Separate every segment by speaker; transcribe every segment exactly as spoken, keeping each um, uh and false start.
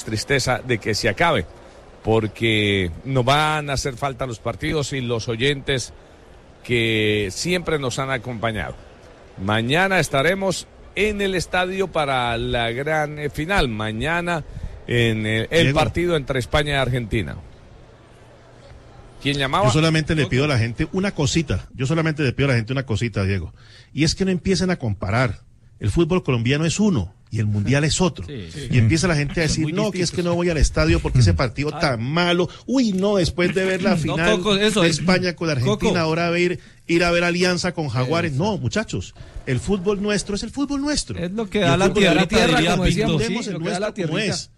Speaker 1: tristeza de que se acabe, porque nos van a hacer falta los partidos y los oyentes que siempre nos han acompañado. Mañana estaremos en el estadio para la gran eh, final, mañana en el, el partido entre España y Argentina. ¿Quién llamaba?
Speaker 2: Yo solamente le pido a la gente una cosita, yo solamente le pido a la gente una cosita, Diego, y es que no empiecen a comparar. El fútbol colombiano es uno y el mundial es otro. Sí, sí. Y empieza la gente a decir, no, que es que no voy al estadio porque ese partido Ay. tan malo. Uy, no, después de ver la final no, Coco, eso, de España con Argentina, Coco. ahora va a ir, ir a ver Alianza con Jaguares. Eso. No, muchachos, el fútbol nuestro es el fútbol nuestro.
Speaker 3: Es lo que da la tierra,
Speaker 2: tierra
Speaker 3: como decíamos,
Speaker 2: sí, el nuestro como es.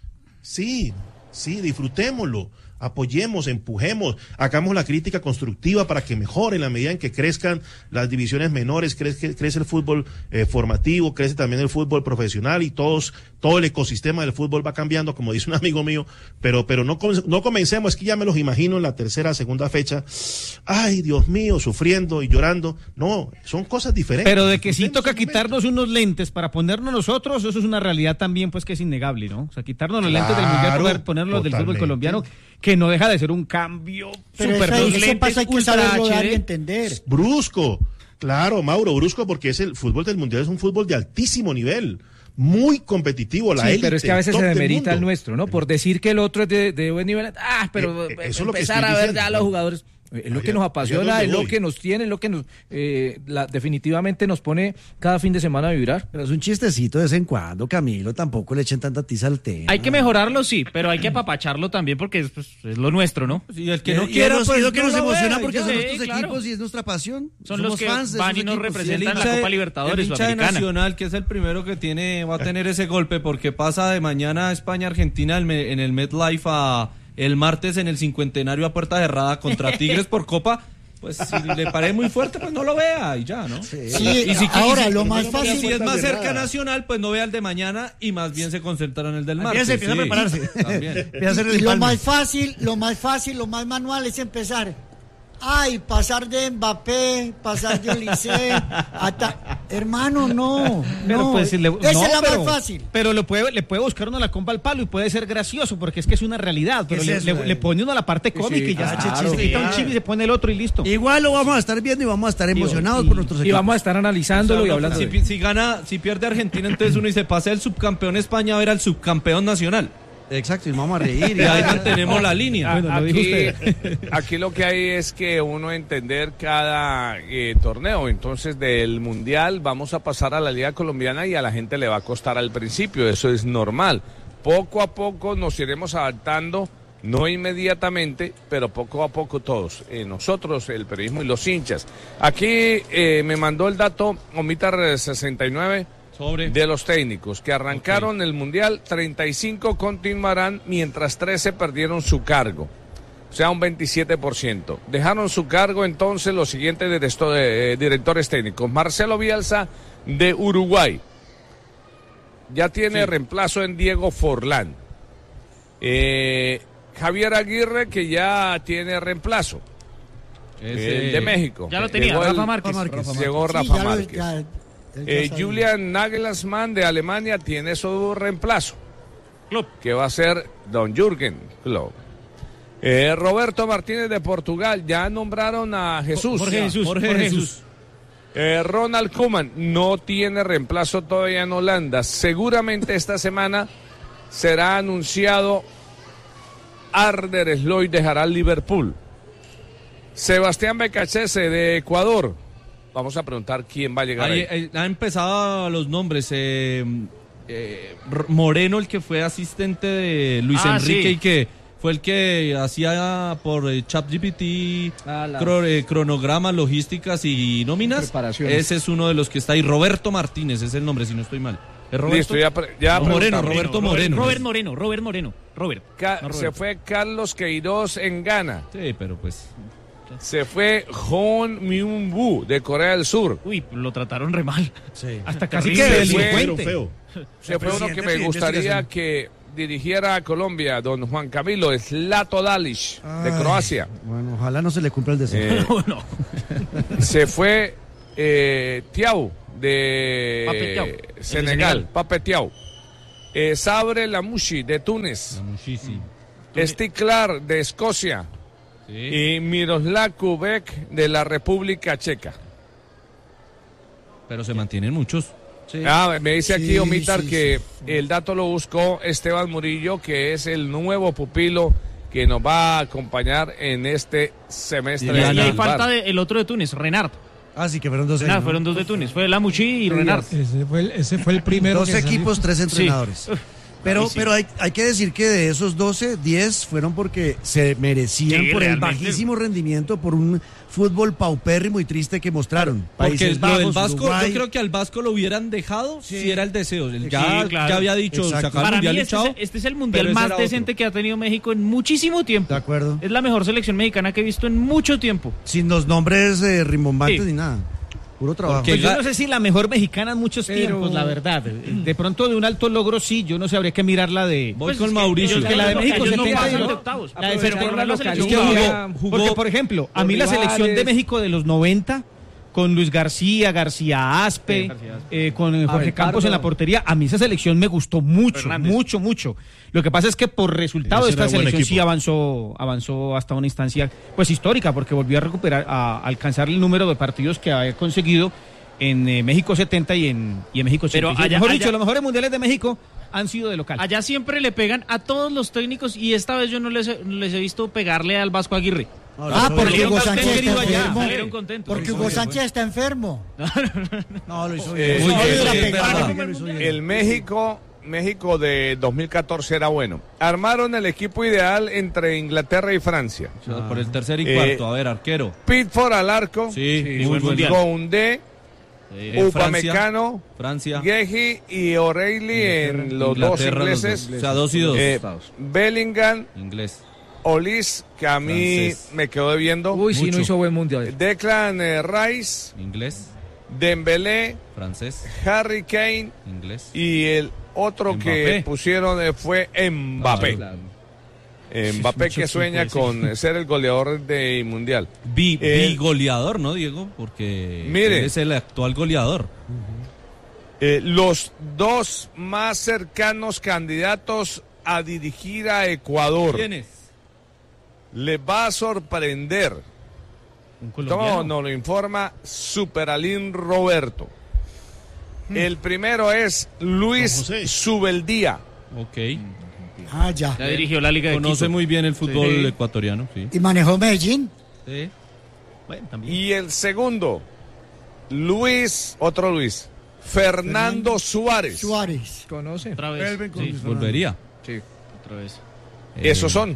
Speaker 2: Sí, sí, disfrutémoslo. Apoyemos, empujemos, hagamos la crítica constructiva para que mejore en la medida en que crezcan las divisiones menores, crece, crece el fútbol eh, formativo, crece también el fútbol profesional y todos, todo el ecosistema del fútbol va cambiando, como dice un amigo mío, pero, pero no, no comencemos, es que ya me los imagino en la tercera, segunda fecha, ay Dios mío, sufriendo y llorando, no, son cosas diferentes.
Speaker 3: Pero de que sí toca quitarnos unos lentes para ponernos nosotros, eso es una realidad también pues que es innegable, ¿no? O sea, quitarnos los claro, lentes del mundial, poder ponerlos del fútbol colombiano, que no deja de ser un cambio
Speaker 4: super eso, eso pasa, hay que saberlo dar y entender.
Speaker 2: Brusco, claro, Mauro, brusco porque es el fútbol del mundial, es un fútbol de altísimo nivel, muy competitivo, la
Speaker 3: sí,
Speaker 2: élite,
Speaker 3: pero es que a veces se demerita el nuestro, ¿no? Por decir que el otro es de, de buen nivel, ah, pero eh, eso empezar a ver diciendo, ya los jugadores... Es lo que nos apasiona, es lo que nos tiene, es lo que nos eh, la, definitivamente nos pone cada fin de semana a vibrar.
Speaker 5: Pero es un chistecito de vez en cuando, Camilo, tampoco le echen tanta tiza al tema.
Speaker 6: Hay que mejorarlo, sí, pero hay que apapacharlo también porque es, pues, es lo nuestro, ¿no?
Speaker 5: Y el que no quiera, pues
Speaker 4: lo que nos emociona porque
Speaker 5: ya,
Speaker 4: son
Speaker 5: sí,
Speaker 4: nuestros
Speaker 5: claro.
Speaker 4: equipos y es nuestra pasión.
Speaker 6: Son
Speaker 4: Somos
Speaker 6: los que
Speaker 4: fans de
Speaker 6: van y nos
Speaker 4: equipos,
Speaker 6: representan en la Copa Libertadores
Speaker 3: el hincha
Speaker 6: Sudamericana.
Speaker 3: Nacional, que es el primero que tiene va a tener ese golpe porque pasa de mañana España-Argentina en el MetLife a el martes en el cincuentenario a puerta cerrada contra Tigres por Copa. Pues si le parece muy fuerte, pues no lo vea y ya, ¿no?
Speaker 4: Sí, sí y si ahora lo más fácil.
Speaker 3: Si es más cerca Nacional, pues no vea el de mañana y más bien se concentra en el del martes.
Speaker 4: Empieza a prepararse. Y, y lo más fácil, lo más fácil, lo más manual es empezar. Ay, pasar de Mbappé, pasar de Olise, hasta... Hermano, no,
Speaker 3: pero
Speaker 4: no,
Speaker 3: pues, le,
Speaker 4: esa
Speaker 3: no,
Speaker 4: es la
Speaker 3: pero,
Speaker 4: más fácil.
Speaker 3: Pero le puede, le puede buscar uno la compa al palo y puede ser gracioso, porque es que es una realidad, pero le,
Speaker 4: eso,
Speaker 3: le, le pone uno la parte cómica sí, y ya
Speaker 4: claro,
Speaker 3: se quita un chip y se pone el otro y listo.
Speaker 4: Igual lo vamos a estar viendo y vamos a estar emocionados
Speaker 3: y,
Speaker 4: por nuestros
Speaker 3: y
Speaker 4: equipos.
Speaker 3: Y vamos a estar analizándolo o sea, y hablando.
Speaker 6: Si,
Speaker 3: de...
Speaker 6: si gana, si pierde Argentina, entonces uno dice, pasa el subcampeón España a ver al subcampeón nacional.
Speaker 5: Exacto, y vamos a reír.
Speaker 6: Y ahí mantenemos la línea.
Speaker 1: Bueno, lo aquí, aquí lo que hay es que uno entender cada eh, torneo. Entonces, del Mundial vamos a pasar a la Liga Colombiana y a la gente le va a costar al principio. Eso es normal. Poco a poco nos iremos adaptando, no inmediatamente, pero poco a poco todos. Eh, nosotros, el periodismo y los hinchas. Aquí eh, me mandó el dato Omitar sesenta y nueve. Sobre. De los técnicos que arrancaron okay. el Mundial, treinta y cinco continuarán mientras trece perdieron su cargo, o sea un veintisiete por ciento. Dejaron su cargo entonces los siguientes eh, directores técnicos. Marcelo Bielsa de Uruguay, ya tiene sí. reemplazo en Diego Forlán. Eh, Javier Aguirre, que ya tiene reemplazo. Ese... El de México.
Speaker 6: Ya lo tenía,
Speaker 1: Llegó
Speaker 6: Rafa
Speaker 1: el...
Speaker 6: Márquez.
Speaker 1: Rafa Llegó
Speaker 4: sí,
Speaker 1: Rafa
Speaker 4: ya
Speaker 1: Márquez.
Speaker 4: Lo, ya...
Speaker 1: Eh, Julian Nagelsmann de Alemania tiene su reemplazo,
Speaker 6: Klopp,
Speaker 1: que va a ser Don Jürgen Klopp. Eh, Roberto Martínez de Portugal, ya nombraron a Jesús.
Speaker 6: Jorge Jesús.
Speaker 1: Jorge
Speaker 6: Jorge
Speaker 1: Jesús.
Speaker 6: Jesús.
Speaker 1: Eh, Ronald Koeman no tiene reemplazo todavía en Holanda. Seguramente esta semana será anunciado. Arder Sloy dejará el Liverpool. Sebastián Becachese de Ecuador. Vamos a preguntar quién va a llegar ahí.
Speaker 3: ahí. Ha empezado los nombres. Eh, eh, Moreno, el que fue asistente de Luis ah, Enrique sí. y que fue el que hacía por eh, ChatGPT ah, la... cro, eh, cronogramas, logísticas y nóminas. Ese es uno de los que está ahí. Roberto Martínez es el nombre, si no estoy mal. ¿Es Roberto?
Speaker 1: Listo, ya, ya
Speaker 3: no, Moreno, Roberto Moreno.
Speaker 6: Robert Moreno, Robert Moreno. Robert.
Speaker 1: Ca-
Speaker 6: no, Robert.
Speaker 1: Se fue Carlos Queiroz en Ghana.
Speaker 3: Sí, pero pues...
Speaker 1: Se fue Hon Myung-woo de Corea del Sur.
Speaker 6: Uy, lo trataron re mal.
Speaker 3: Sí.
Speaker 6: Hasta casi
Speaker 1: que
Speaker 6: que
Speaker 1: delincuente. Feo. Se fue uno que me gustaría que dirigiera a Colombia, don Juan Camilo Zlato Dalic, de Croacia.
Speaker 5: Bueno, ojalá no se le cumpla el deseo.
Speaker 1: Eh, no, no. Se fue eh, Thiaw de
Speaker 6: Pape Thiaw.
Speaker 1: Senegal, Pape Thiaw. Eh, Sabre Lamouchi de Túnez.
Speaker 3: Lamouchi, sí.
Speaker 1: Estiklar de Escocia. Sí. Y Miroslav Kubek de la República Checa.
Speaker 3: Pero se mantienen muchos.
Speaker 1: Sí. Ah, me dice aquí sí, Omitar sí, que sí, sí. el dato lo buscó Esteban Murillo, que es el nuevo pupilo que nos va a acompañar en este semestre.
Speaker 7: Y hay falta de, el otro de Túnez, Renard.
Speaker 5: Ah, sí, que fueron dos.
Speaker 7: Renard, ¿no? Fueron dos de Túnez, fue Lamouchi y Renard.
Speaker 8: Ese fue el, ese fue el primero.
Speaker 5: Dos equipos, tres entrenadores. Sí. Pero, sí. pero hay, hay que decir que de esos doce, diez fueron porque se merecían sí, por realmente. el bajísimo rendimiento, por un fútbol paupérrimo y triste que mostraron.
Speaker 3: Países Bajos, del Vasco, Uruguay. Yo creo que al Vasco lo hubieran dejado sí. si era el deseo. Ya, sí, claro. ya había dicho,
Speaker 7: para mí este, es, este es el mundial más decente otro. que ha tenido México en muchísimo tiempo.
Speaker 5: De acuerdo.
Speaker 7: Es la mejor selección mexicana que he visto en mucho tiempo.
Speaker 5: Sin los nombres eh, rimbombantes sí. ni nada. Puro trabajo.
Speaker 7: Pues yo no sé si la mejor mexicana en muchos pero... tiempos, la verdad. De pronto de un alto logro sí, yo no sé, habría que mirar la de...
Speaker 3: Voy pues con Mauricio.
Speaker 7: Que, que la de México se no pasan de octavos. La de pero la selección jugó, jugó, porque, por ejemplo, a mí la selección de México de los noventa, con Luis García, García Aspe, sí, García Aspe. Eh, con Jorge Ver, Campos Pardo. en la portería, a mí esa selección me gustó mucho, Fernández. mucho, mucho. Lo que pasa es que por resultado esta selección sí avanzó, avanzó hasta una instancia pues histórica, porque volvió a recuperar, a alcanzar el número de partidos que había conseguido en eh, México setenta y en, y en México ochenta. Pero allá, mejor allá, dicho, los mejores mundiales de México han sido de local. Allá siempre le pegan a todos los técnicos y esta vez yo no les, no les he visto pegarle al Vasco Aguirre.
Speaker 4: Ah, porque Hugo Sánchez está enfermo.
Speaker 7: Salieron contentos.
Speaker 4: Porque Hugo Sánchez está enfermo.
Speaker 5: No, lo hizo
Speaker 1: bien. El México, México de dos mil catorce era bueno. Armaron el equipo ideal entre Inglaterra y Francia.
Speaker 3: Ah. Por el tercer y cuarto, eh, a ver, arquero.
Speaker 1: Pickford al arco.
Speaker 3: Sí, sí muy buen
Speaker 1: Goundé. Eh, Upamecano,
Speaker 3: Francia,
Speaker 1: Guehi y O'Reilly en los dos ingleses.
Speaker 3: Los, o sea, dos y dos.
Speaker 1: Eh, Bellingham,
Speaker 3: inglés.
Speaker 1: Olis, que a mí francés. me quedó debiendo.
Speaker 7: Uy, sí, no hizo buen mundial.
Speaker 1: Declan eh, Rice,
Speaker 3: inglés.
Speaker 1: Dembélé,
Speaker 3: francés.
Speaker 1: Harry Kane,
Speaker 3: inglés.
Speaker 1: Y el otro Mbappé. que pusieron eh, fue Mbappé. Ah, claro. Mbappé que sueña con ser el goleador del mundial.
Speaker 3: Bi, eh, bigoleador, ¿no, Diego? Porque mire, él es el actual goleador.
Speaker 1: Uh-huh. Eh, los dos más cercanos candidatos a dirigir a Ecuador.
Speaker 3: ¿Quiénes?
Speaker 1: Les va a sorprender. Todo nos lo informa Superalín Roberto. Hmm. El primero es Luis Subeldía.
Speaker 3: Ok.
Speaker 4: Ah, ya.
Speaker 7: Ya dirigió la Liga de
Speaker 3: Conoce
Speaker 7: Quito.
Speaker 3: muy bien el fútbol sí. ecuatoriano. Sí.
Speaker 4: ¿Y manejó Medellín?
Speaker 3: Sí.
Speaker 1: Bueno, también. Y el segundo, Luis, otro Luis, Fernando, Fernando
Speaker 4: Suárez.
Speaker 8: Suárez. ¿Conoce?
Speaker 7: Otra vez.
Speaker 3: Sí. Volvería.
Speaker 7: Sí, otra vez.
Speaker 1: Eh, Esos son.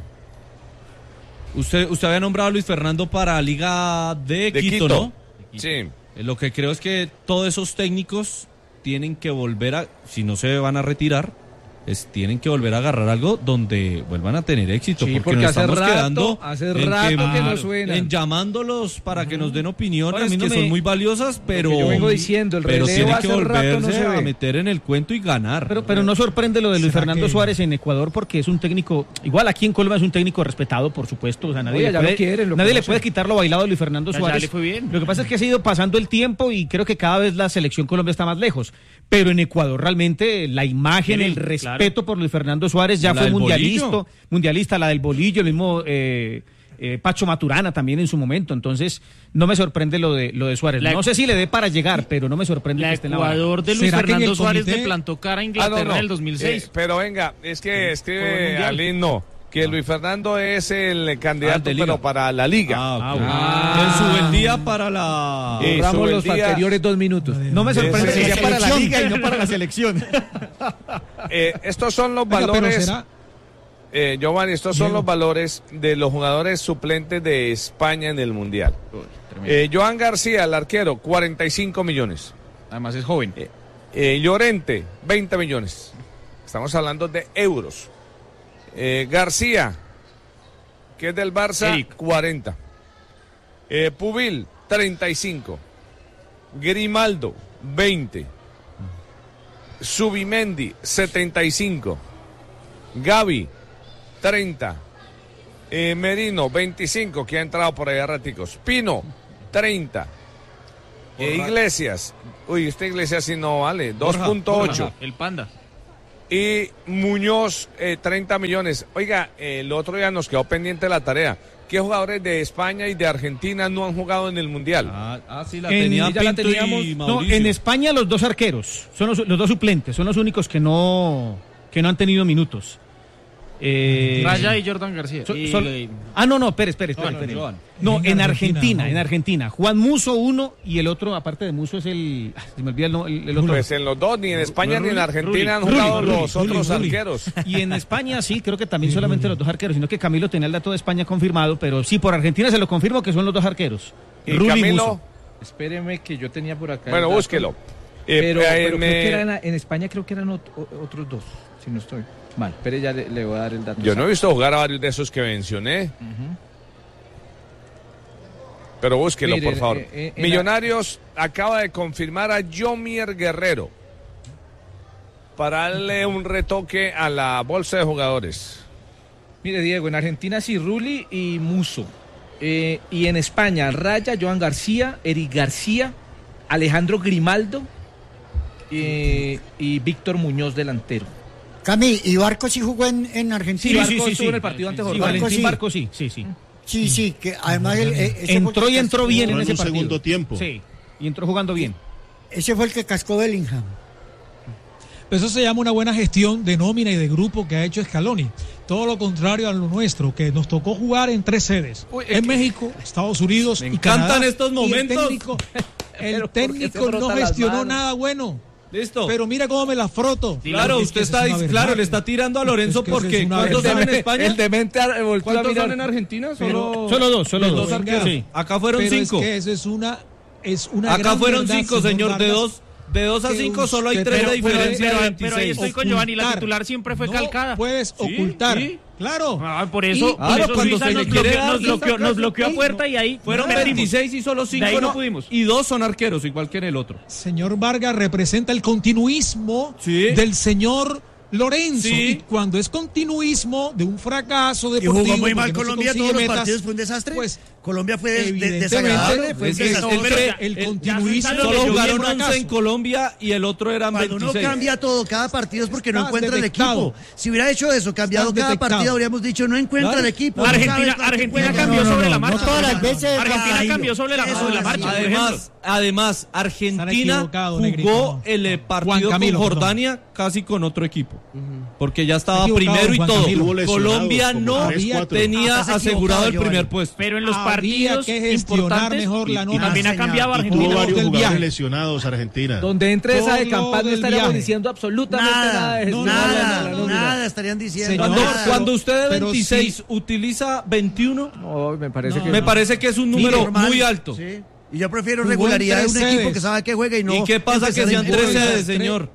Speaker 3: Usted, usted había nombrado a Luis Fernando para Liga de,
Speaker 1: de
Speaker 3: Quito,
Speaker 1: Quito,
Speaker 3: ¿no?
Speaker 1: Sí.
Speaker 3: Eh, lo que creo es que todos esos técnicos tienen que volver a, si no se van a retirar, Es, tienen que volver a agarrar algo donde vuelvan a tener éxito,
Speaker 8: sí,
Speaker 3: porque,
Speaker 8: porque
Speaker 3: nos
Speaker 8: hace
Speaker 3: estamos
Speaker 8: rato,
Speaker 3: quedando
Speaker 8: hace rato
Speaker 3: en que,
Speaker 8: que no suena.
Speaker 3: En llamándolos para uh-huh. que nos den opiniones
Speaker 7: Ahora,
Speaker 3: que
Speaker 7: no
Speaker 3: son
Speaker 7: me...
Speaker 3: muy valiosas, pero
Speaker 8: yo vengo diciendo, el
Speaker 3: pero tienen que volverse
Speaker 8: no se
Speaker 3: a meter en el cuento y ganar.
Speaker 7: Pero, pero no sorprende lo de Luis Fernando que... Suárez en Ecuador, porque es un técnico, igual aquí en Colombia es un técnico respetado, por supuesto, o sea, nadie, Oye, le, puede, quieren, nadie le puede quitar lo bailado de Luis Fernando Suárez. Ya le fue bien. Lo que pasa es que se ha ido pasando el tiempo y creo que cada vez la selección Colombia está más lejos, pero en Ecuador realmente la imagen, el respeto claro. por Luis Fernando Suárez ya la fue mundialista, mundialista, la del bolillo, el mismo eh, eh, Pacho Maturana también en su momento, entonces no me sorprende lo de lo de Suárez. La, no sé si le dé para llegar, pero no me sorprende
Speaker 9: la
Speaker 7: que esté en la
Speaker 9: Ecuador de Luis Fernando Suárez comité? le plantó cara a Inglaterra ah, no, no. en el dos mil seis.
Speaker 1: Eh, pero venga, es que escribe al himno que no. Luis Fernando es el candidato, ah, pero para la Liga.
Speaker 3: Ah, okay. ah, en su buen día para la...
Speaker 8: Borramos los día... anteriores dos minutos.
Speaker 7: No me sorprende que sea para la Liga y no para la selección.
Speaker 1: eh, estos son los venga, valores... Eh, Giovanni, estos son Diego. los valores de los jugadores suplentes de España en el Mundial. Uy, eh, Joan García, el arquero, cuarenta y cinco millones.
Speaker 7: Además es joven.
Speaker 1: Eh, eh, Llorente, veinte millones. Estamos hablando de euros. Eh, García, que es del Barça, Eric. cuarenta. Eh, Pubil, treinta y cinco. Grimaldo, veinte. Subimendi, setenta y cinco. Gavi, treinta. Eh, Merino, veinticinco, que ha entrado por ahí a raticos. Pino, treinta. Eh, Iglesias, uy, este Iglesias sí no vale, dos punto ocho.
Speaker 9: El Panda.
Speaker 1: Y Muñoz, eh, treinta millones. Oiga, eh, el otro día nos quedó pendiente la tarea. ¿Qué jugadores de España y de Argentina no han jugado en el Mundial?
Speaker 3: Ah, ah sí, la,
Speaker 7: en,
Speaker 3: tenía
Speaker 7: ya la
Speaker 3: Pinto
Speaker 7: teníamos.
Speaker 3: y
Speaker 7: No,
Speaker 3: Mauricio.
Speaker 7: en España los dos arqueros, son los, los dos suplentes, son los únicos que no, que no han tenido minutos. Eh,
Speaker 9: Raya y Jordan García.
Speaker 7: son-
Speaker 9: Y-
Speaker 7: son- ah, no, no, espere, espere, espere.
Speaker 3: No, no,
Speaker 7: espere.
Speaker 3: Joan.
Speaker 7: No,
Speaker 8: En
Speaker 7: en
Speaker 8: Argentina,
Speaker 7: Argentina,
Speaker 8: no.
Speaker 7: en Argentina. Juan Musso uno y el otro, aparte de Musso, es el... ah, se me olvida el, no- el- el otro.
Speaker 1: Pues en los dos, ni en España ni en Argentina han
Speaker 7: Rulli,
Speaker 1: jugado
Speaker 7: Rulli,
Speaker 1: los
Speaker 8: Rulli,
Speaker 1: otros
Speaker 8: Rulli.
Speaker 1: arqueros.
Speaker 7: Y en España sí, creo que también solamente los dos arqueros, sino que Camilo tenía el dato de España confirmado, pero sí, por Argentina se lo confirmo que son los dos arqueros.
Speaker 1: Y
Speaker 7: Rulli y
Speaker 1: Camilo,
Speaker 7: Musso.
Speaker 10: Espéreme que yo tenía por acá.
Speaker 1: bueno,
Speaker 10: el dato.
Speaker 1: búsquelo. Eh,
Speaker 10: Pero,
Speaker 1: eh,
Speaker 10: pero
Speaker 1: me-
Speaker 10: creo que eran, en España creo que eran ot- o- otros dos, si no estoy mal. Pero ya le, le voy a dar el dato.
Speaker 1: Yo no he
Speaker 10: exacto.
Speaker 1: visto jugar a varios de esos que mencioné.
Speaker 10: Ujú.
Speaker 1: Pero búsquelo,
Speaker 10: Mire,
Speaker 1: por favor.
Speaker 10: eh, eh, en
Speaker 1: Millonarios acaba de confirmar a Yomier Guerrero para darle un retoque a la bolsa de jugadores.
Speaker 10: Mire, Diego, en Argentina sí, Rulli y Musso. Eh, y en España, Raya, Joan García, Eric García, Alejandro Grimaldo eh, y Víctor Muñoz, delantero.
Speaker 4: Cami, ¿y Barco sí jugó en, en Argentina?
Speaker 10: Sí, Barco estuvo en el partido ante
Speaker 7: Sí,
Speaker 10: Jordania.
Speaker 7: Valentín
Speaker 4: sí.
Speaker 7: Barco sí, sí, sí.
Speaker 4: Sí, sí, que además él, eh, ese fue
Speaker 7: Entró
Speaker 4: el
Speaker 7: y
Speaker 4: que
Speaker 7: entró
Speaker 4: cascó-
Speaker 7: bien en
Speaker 2: en
Speaker 7: ese
Speaker 2: un
Speaker 7: partido.
Speaker 2: segundo tiempo.
Speaker 7: Sí, y entró jugando bien.
Speaker 4: Ese fue el que cascó Bellingham.
Speaker 8: Eso se llama una buena gestión de nómina y de grupo que ha hecho Scaloni. Todo lo contrario a lo nuestro, que nos tocó jugar en tres sedes.
Speaker 3: Uy, es
Speaker 8: en
Speaker 3: que-
Speaker 8: México, Estados Unidos
Speaker 3: Me
Speaker 8: y
Speaker 3: encantan
Speaker 8: Canadá.
Speaker 3: estos
Speaker 8: Y
Speaker 3: momentos.
Speaker 8: El técnico, el
Speaker 10: Pero ¿por qué se
Speaker 8: técnico
Speaker 10: frota
Speaker 8: no
Speaker 10: las
Speaker 8: gestionó
Speaker 10: manos?
Speaker 8: nada bueno.
Speaker 3: Listo.
Speaker 8: Pero mira cómo me la froto.
Speaker 3: Claro,
Speaker 8: Es
Speaker 3: usted
Speaker 8: que eso
Speaker 3: está,
Speaker 8: es una verdad.
Speaker 3: claro, le está tirando a Lorenzo
Speaker 8: Es que eso
Speaker 3: porque
Speaker 8: es una
Speaker 3: ¿cuántos
Speaker 8: verdad.
Speaker 3: son en España?
Speaker 10: El demente ar- volvió a
Speaker 3: ¿Cuántos
Speaker 10: mirar.
Speaker 3: son en Argentina?
Speaker 8: Pero-
Speaker 3: Solo,
Speaker 7: Solo dos, solo
Speaker 3: los
Speaker 7: dos.
Speaker 3: dos arqueros.
Speaker 7: Sí.
Speaker 3: Acá fueron
Speaker 8: Pero
Speaker 3: cinco.
Speaker 8: Es que eso es una, es una
Speaker 3: Acá
Speaker 8: gran
Speaker 3: fueron
Speaker 8: verdad,
Speaker 3: cinco, señor. De
Speaker 8: Vargas.
Speaker 3: dos, de dos a
Speaker 8: que
Speaker 3: cinco solo hay
Speaker 8: usted-
Speaker 3: tres de
Speaker 8: pero- pero-
Speaker 3: diferencia
Speaker 9: pero-
Speaker 3: de
Speaker 9: pero ahí
Speaker 3: veintiséis.
Speaker 9: estoy con Giovanni, la
Speaker 8: Ocultar.
Speaker 9: titular siempre fue
Speaker 8: No
Speaker 9: calcada.
Speaker 8: puedes ocultar.
Speaker 3: sí.
Speaker 8: Claro.
Speaker 9: Ah, por eso,
Speaker 8: Y-
Speaker 9: por
Speaker 3: Claro,
Speaker 9: eso
Speaker 3: cuando
Speaker 9: Suiza
Speaker 3: se
Speaker 9: nos
Speaker 3: le quiere
Speaker 9: bloqueó,
Speaker 3: dar,
Speaker 9: nos bloqueó, nos bloqueó a puerta y ahí
Speaker 3: Fueron
Speaker 9: perdimos.
Speaker 3: veintiséis y solo cinco
Speaker 9: De ahí no
Speaker 3: no-
Speaker 9: pudimos.
Speaker 3: Y dos son arqueros, igual que en el otro.
Speaker 8: Señor Vargas representa el continuismo
Speaker 3: Sí.
Speaker 8: del señor Lorenzo.
Speaker 3: Sí.
Speaker 8: Y cuando es continuismo de un fracaso
Speaker 5: Y
Speaker 8: deportivo.
Speaker 5: jugó muy mal
Speaker 8: porque no se
Speaker 5: Colombia,
Speaker 8: consigue
Speaker 5: todos los
Speaker 8: metas,
Speaker 5: partidos fue un desastre.
Speaker 8: Pues
Speaker 5: Colombia fue des- de-
Speaker 8: evidentemente,
Speaker 5: desagradable, fue un
Speaker 3: es que
Speaker 5: desastre.
Speaker 3: no,
Speaker 8: el,
Speaker 3: pero
Speaker 8: el
Speaker 3: el-
Speaker 8: continuismo
Speaker 9: ya
Speaker 3: Solo
Speaker 8: de un
Speaker 3: jugaron
Speaker 8: fracaso.
Speaker 3: once en Colombia y el otro eran
Speaker 5: Cuando uno
Speaker 3: veintiséis.
Speaker 5: cambia todo, cada partido es porque no
Speaker 8: Estás
Speaker 5: encuentra el
Speaker 8: detectado.
Speaker 5: equipo. Si hubiera hecho eso, cambiado
Speaker 8: Estás
Speaker 5: cada
Speaker 8: detectado.
Speaker 5: partido, habríamos dicho, no encuentra
Speaker 8: Claro.
Speaker 5: el equipo.
Speaker 8: No,
Speaker 5: no
Speaker 9: Argentina,
Speaker 5: sabe cuál
Speaker 9: Argentina
Speaker 5: juega.
Speaker 9: cambió
Speaker 4: no, no,
Speaker 9: sobre la
Speaker 4: no,
Speaker 9: marcha.
Speaker 4: no todas las veces,
Speaker 9: Argentina
Speaker 5: Jairo.
Speaker 9: cambió sobre la,
Speaker 5: Eso
Speaker 9: sobre la
Speaker 5: es
Speaker 9: marcha.
Speaker 5: así.
Speaker 9: por ejemplo.
Speaker 3: Además, además, Argentina
Speaker 8: equivocado, Negrito,
Speaker 3: jugó
Speaker 8: no.
Speaker 3: el eh,
Speaker 8: Juan
Speaker 3: partido
Speaker 8: Camilo,
Speaker 3: con
Speaker 8: perdón.
Speaker 3: Jordania casi con otro equipo. Porque ya estaba
Speaker 8: Está equivocado,
Speaker 3: primero y
Speaker 8: Juan
Speaker 3: todo.
Speaker 8: Camilo.
Speaker 2: Tuvo lesionados
Speaker 3: Colombia
Speaker 2: como
Speaker 3: no
Speaker 2: tres, cuatro.
Speaker 3: tenía
Speaker 5: Ah, estás
Speaker 3: asegurado el
Speaker 5: equivocado,
Speaker 3: primer
Speaker 5: Giovanni.
Speaker 3: puesto.
Speaker 9: Pero en los
Speaker 8: Había
Speaker 9: partidos
Speaker 8: que gestionar
Speaker 9: importantes
Speaker 8: mejor la
Speaker 9: y- y
Speaker 8: nómina.
Speaker 9: también ha
Speaker 5: señor.
Speaker 9: cambiado
Speaker 2: Y tuvo
Speaker 9: Argentina.
Speaker 2: varios
Speaker 8: del
Speaker 2: jugadores
Speaker 8: viaje.
Speaker 2: lesionados Argentina.
Speaker 10: Donde entre esa de
Speaker 8: Por lo
Speaker 10: Campas no
Speaker 8: del
Speaker 10: estaríamos
Speaker 8: viaje.
Speaker 10: diciendo absolutamente nada,
Speaker 5: Nada,
Speaker 10: de gestión
Speaker 8: no,
Speaker 10: de la-
Speaker 5: nada,
Speaker 10: la nómina.
Speaker 5: nada estarían diciendo.
Speaker 8: Señor,
Speaker 3: Cuando,
Speaker 5: nada.
Speaker 3: cuando usted de
Speaker 8: pero
Speaker 3: veintiséis
Speaker 8: sí.
Speaker 3: utiliza veintiuno,
Speaker 10: No, me parece
Speaker 8: No,
Speaker 10: que
Speaker 3: me
Speaker 10: no.
Speaker 3: parece que es un número
Speaker 5: Normal.
Speaker 3: muy alto.
Speaker 5: Sí. Y yo prefiero
Speaker 8: Jugó en
Speaker 5: regularidad de un
Speaker 8: tres
Speaker 5: equipo
Speaker 8: sedes.
Speaker 5: que sabe que juega y no.
Speaker 3: ¿Y qué pasa que
Speaker 5: empezar a
Speaker 3: sean
Speaker 5: imponer.
Speaker 3: tres sedes,
Speaker 8: tres-
Speaker 3: señor?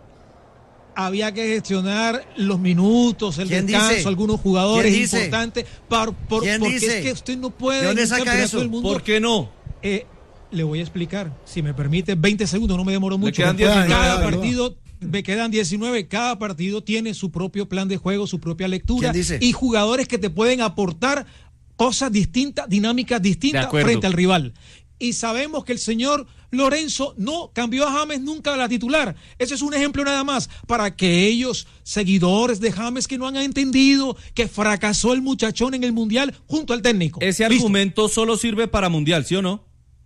Speaker 8: Había que gestionar los minutos, el
Speaker 5: ¿Quién
Speaker 8: descanso,
Speaker 5: dice?
Speaker 8: algunos jugadores
Speaker 5: ¿Quién dice?
Speaker 8: importantes. Por, por-
Speaker 5: ¿Quién
Speaker 8: porque
Speaker 5: dice?
Speaker 8: es que usted no puede.
Speaker 5: ¿De dónde
Speaker 8: en un
Speaker 5: saca
Speaker 8: campeonato
Speaker 5: eso?
Speaker 8: del mundo,
Speaker 3: ¿Por qué no?
Speaker 8: Eh, le voy a explicar, si me permite, veinte segundos, no me demoro mucho.
Speaker 3: quedan
Speaker 8: Cada
Speaker 3: diecinueve.
Speaker 8: partido, me quedan diecinueve, cada partido tiene su propio plan de juego, su propia lectura.
Speaker 5: ¿Quién dice?
Speaker 8: Y jugadores que te pueden aportar cosas distintas, dinámicas distintas
Speaker 9: De acuerdo.
Speaker 8: frente al rival. Y sabemos que el señor Lorenzo no cambió a James nunca a la titular. Ese es un ejemplo nada más para aquellos seguidores de James que no han entendido que fracasó el muchachón en el Mundial junto al técnico.
Speaker 3: Ese
Speaker 8: Listo.
Speaker 3: argumento solo sirve para Mundial, ¿sí o no?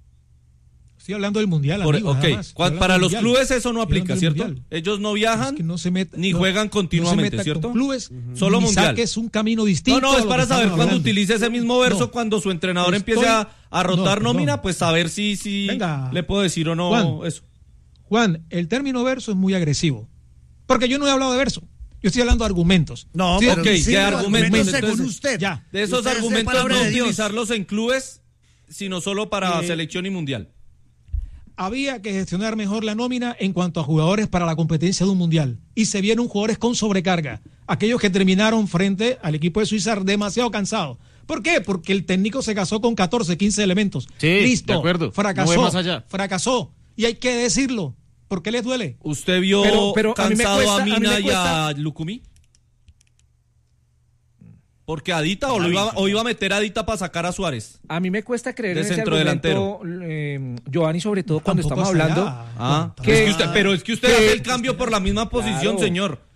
Speaker 8: Estoy hablando del Mundial,
Speaker 3: Por-
Speaker 8: amigo,
Speaker 3: ok,
Speaker 8: nada más. Estoy
Speaker 3: Cuan-
Speaker 8: hablando
Speaker 3: para
Speaker 8: del
Speaker 3: los
Speaker 8: Mundial.
Speaker 3: clubes eso no
Speaker 8: Estoy
Speaker 3: aplica,
Speaker 8: hablando del
Speaker 3: ¿cierto?
Speaker 8: Mundial.
Speaker 3: Ellos no viajan
Speaker 8: Es que no se meta-
Speaker 3: ni
Speaker 8: no-
Speaker 3: juegan
Speaker 8: no se
Speaker 3: continuamente,
Speaker 8: meta
Speaker 3: ¿cierto?
Speaker 8: con clubes,
Speaker 3: Solo
Speaker 8: ni
Speaker 3: Mundial.
Speaker 8: saques un camino distinto.
Speaker 3: No, no,
Speaker 8: a
Speaker 3: es
Speaker 8: lo
Speaker 3: para
Speaker 8: que
Speaker 3: saber
Speaker 8: estamos
Speaker 3: cuando
Speaker 8: hablando.
Speaker 3: utilice ese mismo verso,
Speaker 8: No.
Speaker 3: cuando su entrenador
Speaker 8: Estoy-
Speaker 3: empiece a, a rotar
Speaker 8: No,
Speaker 3: nómina,
Speaker 8: no.
Speaker 3: pues saber si, si
Speaker 8: Venga.
Speaker 3: le puedo decir o no
Speaker 8: Juan.
Speaker 3: eso.
Speaker 8: Juan, el término verso es muy agresivo. Porque yo no he hablado de verso. Yo estoy hablando de argumentos.
Speaker 5: No,
Speaker 8: Sí,
Speaker 5: pero
Speaker 3: ok,
Speaker 5: sí,
Speaker 3: de
Speaker 5: los
Speaker 3: argumentos,
Speaker 5: según
Speaker 3: entonces,
Speaker 5: usted.
Speaker 8: ya.
Speaker 3: De esos
Speaker 5: Usted es de
Speaker 3: argumentos
Speaker 5: palabra
Speaker 3: no
Speaker 5: de Dios.
Speaker 3: utilizarlos en clubes, sino solo para
Speaker 8: Eh,
Speaker 3: selección y mundial.
Speaker 8: Había que gestionar mejor la nómina en cuanto a jugadores para la competencia de un mundial. Y se vieron jugadores con sobrecarga. Aquellos que terminaron frente al equipo de Suiza demasiado cansados. ¿Por qué? Porque el técnico se casó con catorce, quince elementos.
Speaker 9: Sí,
Speaker 8: Listo.
Speaker 9: de acuerdo.
Speaker 8: Fracasó.
Speaker 9: No ve más allá.
Speaker 8: Fracasó. Y hay que decirlo. ¿Por qué les duele?
Speaker 3: ¿Usted vio
Speaker 10: Pero- pero a mí me
Speaker 3: cansado
Speaker 10: cuesta-
Speaker 3: a
Speaker 10: a mí me
Speaker 3: Mina y
Speaker 10: cuesta-
Speaker 3: a Lucumí? Porque Adita o, lo iba, o iba a meter a Adita para sacar a Suárez.
Speaker 10: A mí me cuesta creer
Speaker 3: De
Speaker 10: en ese
Speaker 3: centrodelantero.
Speaker 10: argumento, eh, Giovanni, sobre todo cuando
Speaker 8: Tampoco
Speaker 10: estamos
Speaker 8: hasta
Speaker 10: hablando.
Speaker 8: allá.
Speaker 3: Ah,
Speaker 10: ¿Qué?
Speaker 3: es que usted- pero es que usted
Speaker 10: ¿Qué?
Speaker 3: hace el cambio por la misma posición,
Speaker 10: Claro.
Speaker 3: señor.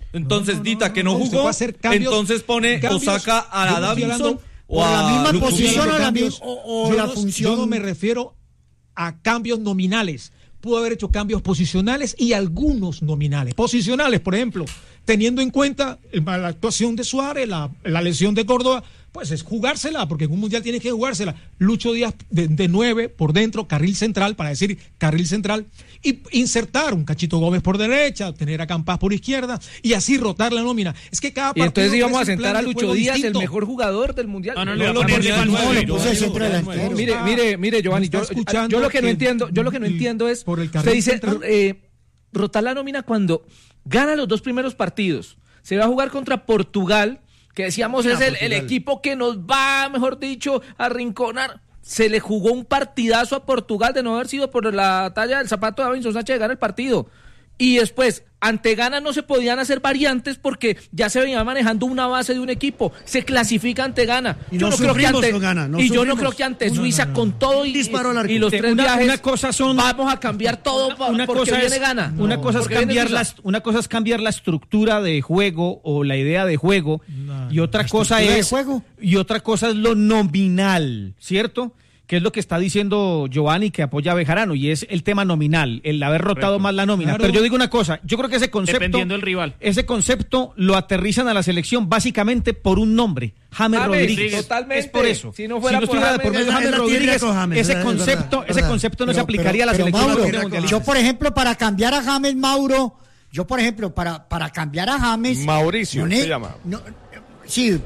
Speaker 6: Entonces,
Speaker 8: no, no,
Speaker 6: Dita,
Speaker 8: no,
Speaker 6: que no,
Speaker 8: no,
Speaker 6: jugó,
Speaker 8: usted puede hacer cambios,
Speaker 6: entonces pone
Speaker 8: cambios,
Speaker 6: o saca a
Speaker 8: yo no estoy
Speaker 6: Davinson
Speaker 8: hablando
Speaker 6: o
Speaker 4: por
Speaker 6: a
Speaker 4: la misma
Speaker 6: Lucas
Speaker 4: posición
Speaker 6: Villa.
Speaker 4: o la
Speaker 8: cambios,
Speaker 4: o- o
Speaker 8: yo
Speaker 4: la
Speaker 8: no-
Speaker 4: función.
Speaker 8: Yo no me refiero a cambios nominales. Pudo haber hecho cambios posicionales y algunos nominales. Posicionales, por ejemplo, teniendo en cuenta la actuación de Suárez, la, la lesión de Córdoba, pues es jugársela, porque en un mundial tienes que jugársela. Lucho Díaz de, de nueve por dentro, carril central, para decir carril central, y insertar un Cachito Gómez por derecha, tener a Campas por izquierda, y así rotar la nómina. Es que cada
Speaker 10: Y
Speaker 8: partido
Speaker 10: entonces íbamos a
Speaker 8: es un
Speaker 10: sentar
Speaker 8: plan
Speaker 10: a
Speaker 8: de
Speaker 10: Lucho
Speaker 8: juego
Speaker 10: Díaz,
Speaker 8: distinto.
Speaker 10: el mejor jugador del mundial.
Speaker 9: No, no,
Speaker 10: No,
Speaker 9: le
Speaker 10: no,
Speaker 9: va a poner
Speaker 10: no,
Speaker 9: de
Speaker 10: no,
Speaker 9: nueve,
Speaker 10: no,
Speaker 9: no,
Speaker 4: puse
Speaker 9: no,
Speaker 4: centro
Speaker 9: no,
Speaker 4: delantero.
Speaker 10: Mire, mire, mire, Giovanni,
Speaker 8: No
Speaker 10: yo,
Speaker 8: está escuchando
Speaker 10: yo lo que no
Speaker 8: que
Speaker 10: entiendo, yo lo que no
Speaker 8: el-
Speaker 10: entiendo es,
Speaker 8: por el
Speaker 10: usted
Speaker 8: carril
Speaker 10: dice,
Speaker 8: central.
Speaker 10: eh, rotar la nómina cuando gana los dos primeros partidos. Se va a jugar contra Portugal, que decíamos es el, el equipo que nos va, mejor dicho, a arrinconar. Se le jugó un partidazo a Portugal de no haber sido por la talla del zapato de Davinson Sánchez de ganar el partido. Y después, ante Ghana no se podían hacer variantes porque ya se venía manejando una base de un equipo. Se clasifica ante Ghana.
Speaker 5: Y no
Speaker 10: creo que
Speaker 5: sufrimos
Speaker 10: ante,
Speaker 5: con Ghana, no
Speaker 10: y yo no
Speaker 5: sufrimos.
Speaker 10: creo que ante
Speaker 8: No, no,
Speaker 10: Suiza
Speaker 8: no, no.
Speaker 10: con todo y,
Speaker 5: Disparo al arco.
Speaker 10: y los tres
Speaker 7: Una-
Speaker 10: viajes
Speaker 7: una cosa son-
Speaker 10: vamos a cambiar todo pa-
Speaker 7: una
Speaker 10: porque
Speaker 7: cosa
Speaker 10: viene
Speaker 7: es,
Speaker 10: Ghana.
Speaker 7: una
Speaker 10: No,
Speaker 7: cosa es
Speaker 10: porque viene
Speaker 7: cambiar
Speaker 10: Suiza.
Speaker 7: las, una cosa es cambiar la estructura de juego o la idea de juego
Speaker 8: No,
Speaker 7: y otra
Speaker 4: la
Speaker 7: cosa
Speaker 4: estructura de
Speaker 7: es
Speaker 4: juego.
Speaker 7: y otra cosa es lo nominal, ¿cierto? Que es lo que está diciendo Giovanni, que apoya a Bejarano, y es el tema nominal, el haber rotado
Speaker 9: Correcto.
Speaker 7: más la nómina.
Speaker 8: Claro.
Speaker 7: Pero yo digo una cosa, yo creo que ese concepto,
Speaker 9: Dependiendo del rival.
Speaker 7: ese concepto lo aterrizan a la selección básicamente por un nombre, James,
Speaker 10: James,
Speaker 7: Rodríguez.
Speaker 10: totalmente.
Speaker 7: Es por eso.
Speaker 10: Si no fuera por
Speaker 7: estuviera de por
Speaker 10: James,
Speaker 7: medio
Speaker 5: es
Speaker 7: James
Speaker 5: la tierra
Speaker 7: Rodríguez,
Speaker 5: con James,
Speaker 7: ese
Speaker 5: es
Speaker 7: concepto,
Speaker 5: verdad,
Speaker 7: ese
Speaker 5: verdad.
Speaker 7: concepto no se
Speaker 4: Pero-
Speaker 7: aplicaría
Speaker 4: pero-
Speaker 7: a la
Speaker 4: pero,
Speaker 7: selección
Speaker 4: Mauro,
Speaker 7: colombiana mundialista.
Speaker 4: yo por ejemplo para cambiar a James Mauro, yo por ejemplo para para cambiar a James
Speaker 1: Mauricio,
Speaker 4: no ne-
Speaker 1: se llama.
Speaker 4: no, sí,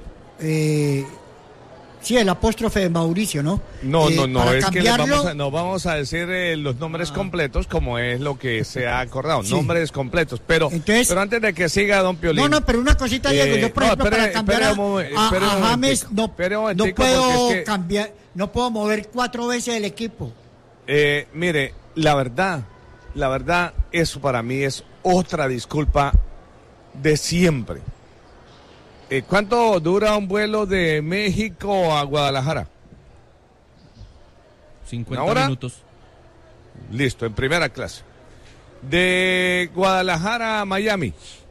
Speaker 4: eh, sí el apóstrofe de Mauricio, ¿no?
Speaker 1: No,
Speaker 4: Eh,
Speaker 1: no, no,
Speaker 4: para
Speaker 1: es que le
Speaker 4: cambiarlo-
Speaker 1: vamos a, no vamos a decir eh, los nombres completos como es lo que se ha acordado,
Speaker 4: Sí.
Speaker 1: nombres completos, pero,
Speaker 4: Entonces-
Speaker 1: pero antes de que siga don Piolín.
Speaker 4: No, no, pero una cosita, Diego,
Speaker 1: Eh,
Speaker 4: yo por
Speaker 1: no,
Speaker 4: ejemplo
Speaker 1: espere,
Speaker 4: para cambiar
Speaker 1: espere
Speaker 4: a,
Speaker 1: un momen-
Speaker 4: a-
Speaker 1: espere un
Speaker 4: a James
Speaker 1: momentico,
Speaker 4: no,
Speaker 1: espere un
Speaker 4: no
Speaker 1: momentico,
Speaker 4: puedo
Speaker 1: porque es que-
Speaker 4: cambiar, no puedo mover cuatro veces el equipo.
Speaker 1: Eh, mire, la verdad, la verdad, eso para mí es otra disculpa de siempre. Eh, ¿Cuánto dura un vuelo de México a Guadalajara?
Speaker 6: cincuenta
Speaker 1: ¿Una hora?
Speaker 6: minutos.
Speaker 1: Listo, en primera clase. De Guadalajara a Miami,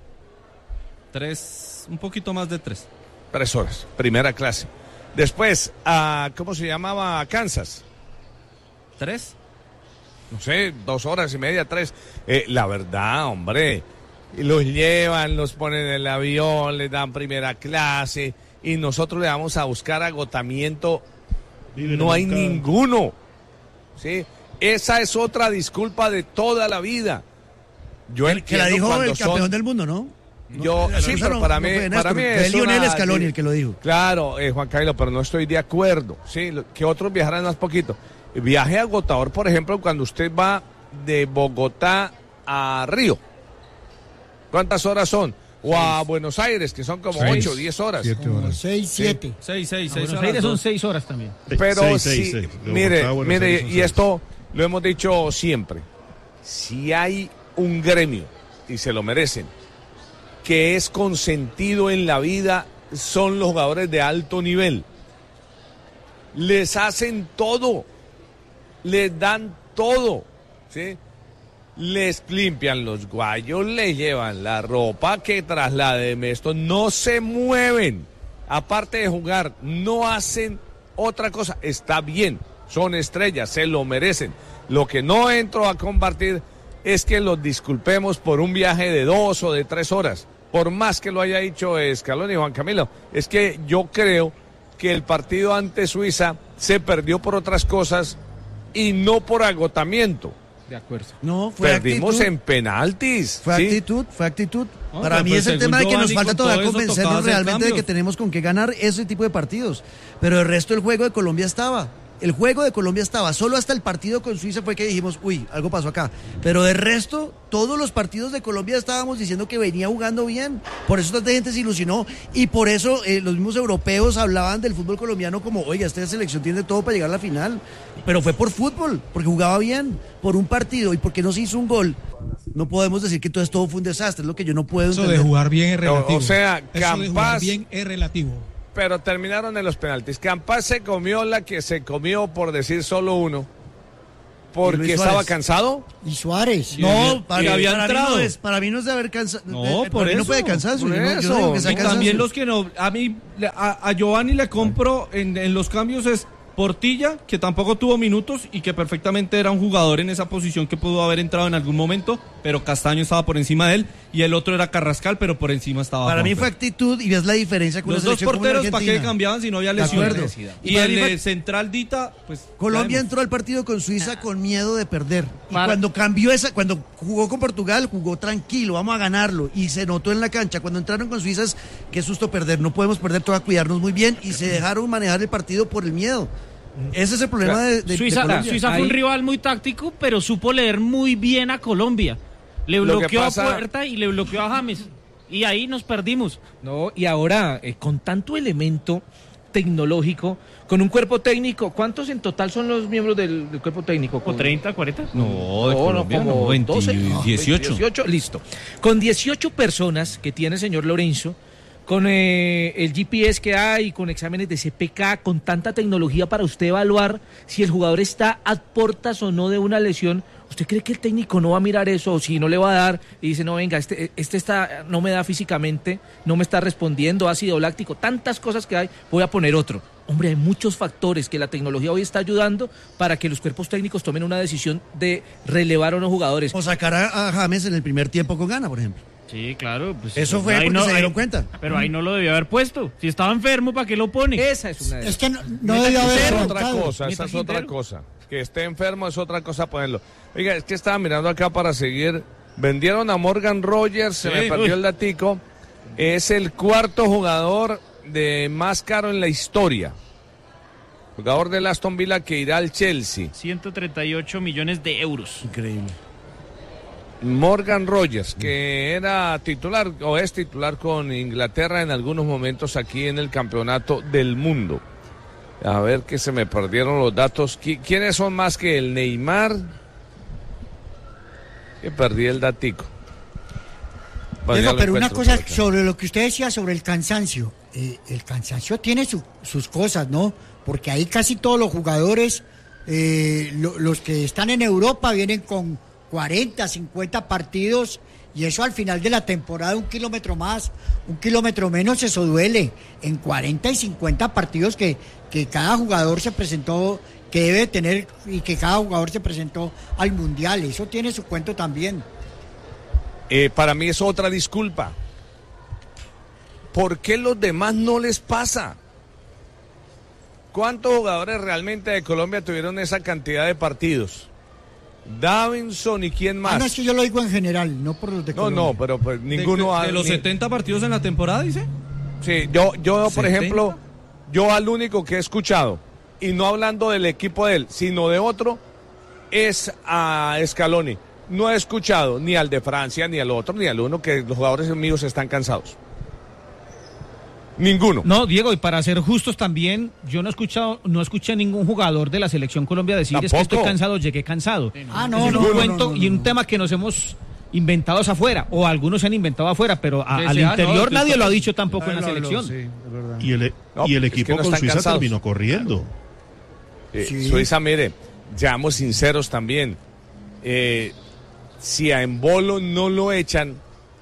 Speaker 6: Tres, un poquito más de tres.
Speaker 1: tres horas, primera clase. Después, a, ¿cómo se llamaba? A Kansas.
Speaker 6: ¿Tres?
Speaker 1: No sé, dos horas y media, tres. Eh, la verdad, hombre, y los llevan, los ponen en el avión, les dan primera clase y nosotros le vamos a buscar agotamiento.
Speaker 2: Viven
Speaker 1: No hay
Speaker 2: en un ca-
Speaker 1: ninguno. ¿Sí? Esa es otra disculpa de toda la vida. Yo
Speaker 5: El que la
Speaker 1: entiendo
Speaker 5: dijo
Speaker 1: cuando
Speaker 5: el campeón
Speaker 1: son-
Speaker 5: del mundo, ¿no?
Speaker 1: Yo,
Speaker 5: No,
Speaker 1: sí,
Speaker 5: eso
Speaker 1: pero
Speaker 5: no-
Speaker 1: para
Speaker 5: no
Speaker 1: mí,
Speaker 5: fue
Speaker 1: para
Speaker 5: Néstor,
Speaker 1: mí
Speaker 5: fue
Speaker 1: es
Speaker 5: Lionel
Speaker 1: una-
Speaker 5: Scaloni el que lo dijo.
Speaker 1: Claro, eh, Juan Carlos, pero no estoy de acuerdo. Sí, lo- que otros viajaran más poquito. Viaje agotador, por ejemplo, cuando usted va de Bogotá a Río. ¿Cuántas horas son? O a Buenos Aires, que son como
Speaker 8: Seis,
Speaker 1: ocho, diez horas.
Speaker 8: siete
Speaker 4: Como
Speaker 8: horas.
Speaker 4: seis, siete.
Speaker 6: Seis, seis,
Speaker 7: A
Speaker 6: seis.
Speaker 7: Buenos
Speaker 6: horas,
Speaker 7: Aires son
Speaker 6: dos.
Speaker 7: seis horas también.
Speaker 1: Pero
Speaker 2: Seis,
Speaker 1: sí,
Speaker 2: seis, seis. De
Speaker 1: mire,
Speaker 2: Bogotá a Buenos
Speaker 1: mire,
Speaker 2: Aires son
Speaker 1: y
Speaker 2: seis.
Speaker 1: esto lo hemos dicho siempre. Si hay un gremio, y se lo merecen, que es consentido en la vida, son los jugadores de alto nivel. Les hacen todo, les dan todo, ¿sí? Les limpian los guayos, les llevan la ropa que trasladen esto, no se mueven. Aparte de jugar, no hacen otra cosa. Está bien, son estrellas, se lo merecen. Lo que no entro a compartir es que los disculpemos por un viaje de dos o de tres horas. Por más que lo haya dicho Scaloni y Juan Camilo, es que yo creo que el partido ante Suiza se perdió por otras cosas y no por agotamiento.
Speaker 10: De acuerdo.
Speaker 5: No, fue
Speaker 1: Perdimos
Speaker 5: actitud.
Speaker 1: en penaltis.
Speaker 5: Fue
Speaker 1: ¿sí?
Speaker 5: actitud, fue actitud.
Speaker 6: No,
Speaker 5: Para
Speaker 6: pero
Speaker 5: mí
Speaker 6: pues
Speaker 5: es el
Speaker 6: según
Speaker 5: tema de que nos
Speaker 6: Giovanni,
Speaker 5: falta
Speaker 6: con
Speaker 5: todavía
Speaker 6: todo eso tocaba
Speaker 5: convencernos
Speaker 6: hacer
Speaker 5: realmente de que
Speaker 6: cambios.
Speaker 5: tenemos con qué ganar ese tipo de partidos. Pero el resto del juego de Colombia estaba. El juego de Colombia estaba. Solo hasta el partido con Suiza fue que dijimos, uy, algo pasó acá. Pero de resto, todos los partidos de Colombia estábamos diciendo que venía jugando bien. Por eso tanta gente se ilusionó. Y por eso eh, los mismos europeos hablaban del fútbol colombiano como, oiga, esta selección tiene todo para llegar a la final. Pero fue por fútbol, porque jugaba bien, por un partido y porque no se hizo un gol. No podemos decir que todo, todo fue un desastre, es lo que yo no puedo
Speaker 8: Eso
Speaker 5: entender.
Speaker 8: de jugar bien es relativo.
Speaker 1: O- o sea,
Speaker 8: Eso de jugar
Speaker 1: Campas-
Speaker 8: bien es relativo.
Speaker 1: Pero terminaron en los penaltis. Campas se comió la que se comió, por decir solo uno. ¿Porque estaba cansado?
Speaker 4: ¿Y Suárez?
Speaker 5: No,
Speaker 3: para,
Speaker 5: para,
Speaker 3: había
Speaker 5: para,
Speaker 3: entrado.
Speaker 5: Mí no es, para mí no es de haber cansado.
Speaker 3: No, por eso.
Speaker 5: No puede cansarse.
Speaker 3: Por
Speaker 5: yo
Speaker 3: eso.
Speaker 5: No, yo no digo que sea
Speaker 3: Y
Speaker 5: cansancio.
Speaker 3: también los que no. A mí, a, a Giovanni le compro en, en los cambios es Portilla, que tampoco tuvo minutos y que perfectamente era un jugador en esa posición que pudo haber entrado en algún momento, pero Castaño estaba por encima de él y el otro era Carrascal, pero por encima estaba
Speaker 5: Para
Speaker 3: Juanfer.
Speaker 5: mí fue actitud y ves la diferencia con
Speaker 3: los
Speaker 5: la
Speaker 3: dos
Speaker 5: selección como la
Speaker 3: porteros, ¿para qué
Speaker 5: Argentina.
Speaker 3: cambiaban si no había
Speaker 5: De
Speaker 3: lesiones?
Speaker 5: acuerdo.
Speaker 3: Y,
Speaker 5: Y
Speaker 3: el
Speaker 5: para
Speaker 3: de
Speaker 5: mí-
Speaker 3: central Dita, pues
Speaker 5: Colombia
Speaker 3: ya
Speaker 5: entró al partido con Suiza con miedo de perder. Y
Speaker 9: Para-
Speaker 5: cuando cambió esa, cuando jugó con Portugal, jugó tranquilo, vamos a ganarlo. Y se notó en la cancha. Cuando entraron con Suiza, es, qué susto perder. No podemos perder, toca cuidarnos muy bien. Y se dejaron manejar el partido por el miedo. Ese es el problema de, de,
Speaker 9: Suiza,
Speaker 5: de Colombia.
Speaker 9: Suiza fue
Speaker 10: Ahí-
Speaker 9: un rival muy táctico, pero supo leer muy bien a Colombia. Le
Speaker 1: Lo que
Speaker 9: bloqueó
Speaker 1: pasa-
Speaker 9: a Puerta y le bloqueó a James. Y ahí nos perdimos.
Speaker 10: No, y ahora, eh, con tanto elemento tecnológico, con un cuerpo técnico, ¿cuántos en total son los miembros del, del cuerpo técnico?
Speaker 9: ¿O treinta, cuarenta?
Speaker 3: No, de Colombia no, veinte,
Speaker 10: doce,
Speaker 3: dieciocho.
Speaker 10: dieciocho, listo. Con dieciocho personas que tiene el señor Lorenzo, con eh, el G P S que hay, con exámenes de C P K, con tanta tecnología para usted evaluar si el jugador está a portas o no de una lesión, ¿usted cree que el técnico no va a mirar eso? O si no le va a dar y dice, no, venga, este, este está, no me da físicamente, no me está respondiendo, ácido láctico, tantas cosas que hay, voy a poner otro. Hombre, hay muchos factores que la tecnología hoy está ayudando para que los cuerpos técnicos tomen una decisión de relevar a unos jugadores.
Speaker 5: O sacar a, a James en el primer tiempo con Gana, por ejemplo.
Speaker 9: Sí, claro. Pues,
Speaker 5: Eso fue
Speaker 9: ahí
Speaker 5: porque se dieron
Speaker 9: ahí-
Speaker 5: cuenta.
Speaker 9: Pero ahí no lo debió haber puesto. Si estaba enfermo, ¿para qué lo pone?
Speaker 10: Esa es una de
Speaker 4: Es que no, no
Speaker 9: Meta
Speaker 4: debió haber
Speaker 1: Esa es
Speaker 9: Quintero.
Speaker 1: otra
Speaker 4: arrancado.
Speaker 1: cosa, esa
Speaker 9: Meta
Speaker 1: es otra
Speaker 9: Quintero.
Speaker 1: cosa. Que esté enfermo es otra cosa ponerlo. Oiga, es que estaba mirando acá para seguir. Vendieron a Morgan Rogers, se
Speaker 3: Sí,
Speaker 1: me perdió
Speaker 9: uy.
Speaker 1: el datico. Es el cuarto jugador de más caro en la historia. Jugador del Aston Villa que irá al Chelsea.
Speaker 9: ciento treinta y ocho millones de euros.
Speaker 5: Increíble.
Speaker 1: Morgan Rogers, que era titular o es titular con Inglaterra en algunos momentos aquí en el Campeonato del Mundo. A ver que se me perdieron los datos. ¿Qui- ¿Quiénes son más que el Neymar? Que perdí el datico. Bueno, ya
Speaker 4: Diego,
Speaker 1: lo
Speaker 4: pero una
Speaker 1: encuentro
Speaker 4: cosa
Speaker 1: por acá.
Speaker 4: sobre lo que usted decía sobre el cansancio. Eh, el cansancio tiene su- sus cosas, ¿no? Porque ahí casi todos los jugadores, eh, lo- los que están en Europa vienen con cuarenta, cincuenta partidos y eso al final de la temporada un kilómetro más, un kilómetro menos, eso duele. En cuarenta y cincuenta partidos que, que cada jugador se presentó, que debe tener y que cada jugador se presentó al Mundial, eso tiene su cuento también.
Speaker 1: Eh, para mí es otra disculpa. ¿Por qué los demás no les pasa? ¿Cuántos jugadores realmente de Colombia tuvieron esa cantidad de partidos? Davinson y quién más.
Speaker 4: Ah, no, es que yo lo digo en general, no por los de
Speaker 1: No,
Speaker 4: Colombia.
Speaker 1: no, pero pues ninguno
Speaker 3: de,
Speaker 1: ha-
Speaker 3: de los
Speaker 1: ni-
Speaker 3: setenta partidos en la temporada, dice.
Speaker 1: Sí, yo, yo por
Speaker 3: ¿setenta?
Speaker 1: ejemplo, yo al único que he escuchado, y no hablando del equipo de él, sino de otro, es a Scaloni. No he escuchado ni al de Francia, ni al otro, ni al uno, que los jugadores míos están cansados. Ninguno.
Speaker 7: No, Diego, y para ser justos también, yo no he escuchado, no escuché a ningún jugador de la selección Colombia decir es que
Speaker 1: Tampoco.
Speaker 7: estoy cansado, llegué cansado.
Speaker 4: Ah, no,
Speaker 7: Ese es
Speaker 4: no,
Speaker 7: un
Speaker 4: no,
Speaker 7: cuento
Speaker 4: no, no,
Speaker 7: y un
Speaker 4: no.
Speaker 7: tema que nos hemos inventado afuera, o algunos se han inventado afuera, pero a-
Speaker 3: Sí,
Speaker 7: al
Speaker 3: sí, ah,
Speaker 7: interior
Speaker 3: no,
Speaker 7: nadie
Speaker 3: tú-
Speaker 7: lo ha dicho tampoco en la
Speaker 5: Lo habló,
Speaker 7: selección.
Speaker 5: sí, es verdad.
Speaker 2: Y el,
Speaker 1: No,
Speaker 2: y el
Speaker 1: es que
Speaker 2: equipo
Speaker 1: no
Speaker 2: con
Speaker 1: están
Speaker 2: Suiza
Speaker 1: cansados.
Speaker 2: terminó corriendo.
Speaker 1: Eh,
Speaker 4: Sí.
Speaker 1: Suiza, mire, seamos sinceros también. Eh, si a Embolo no lo echan,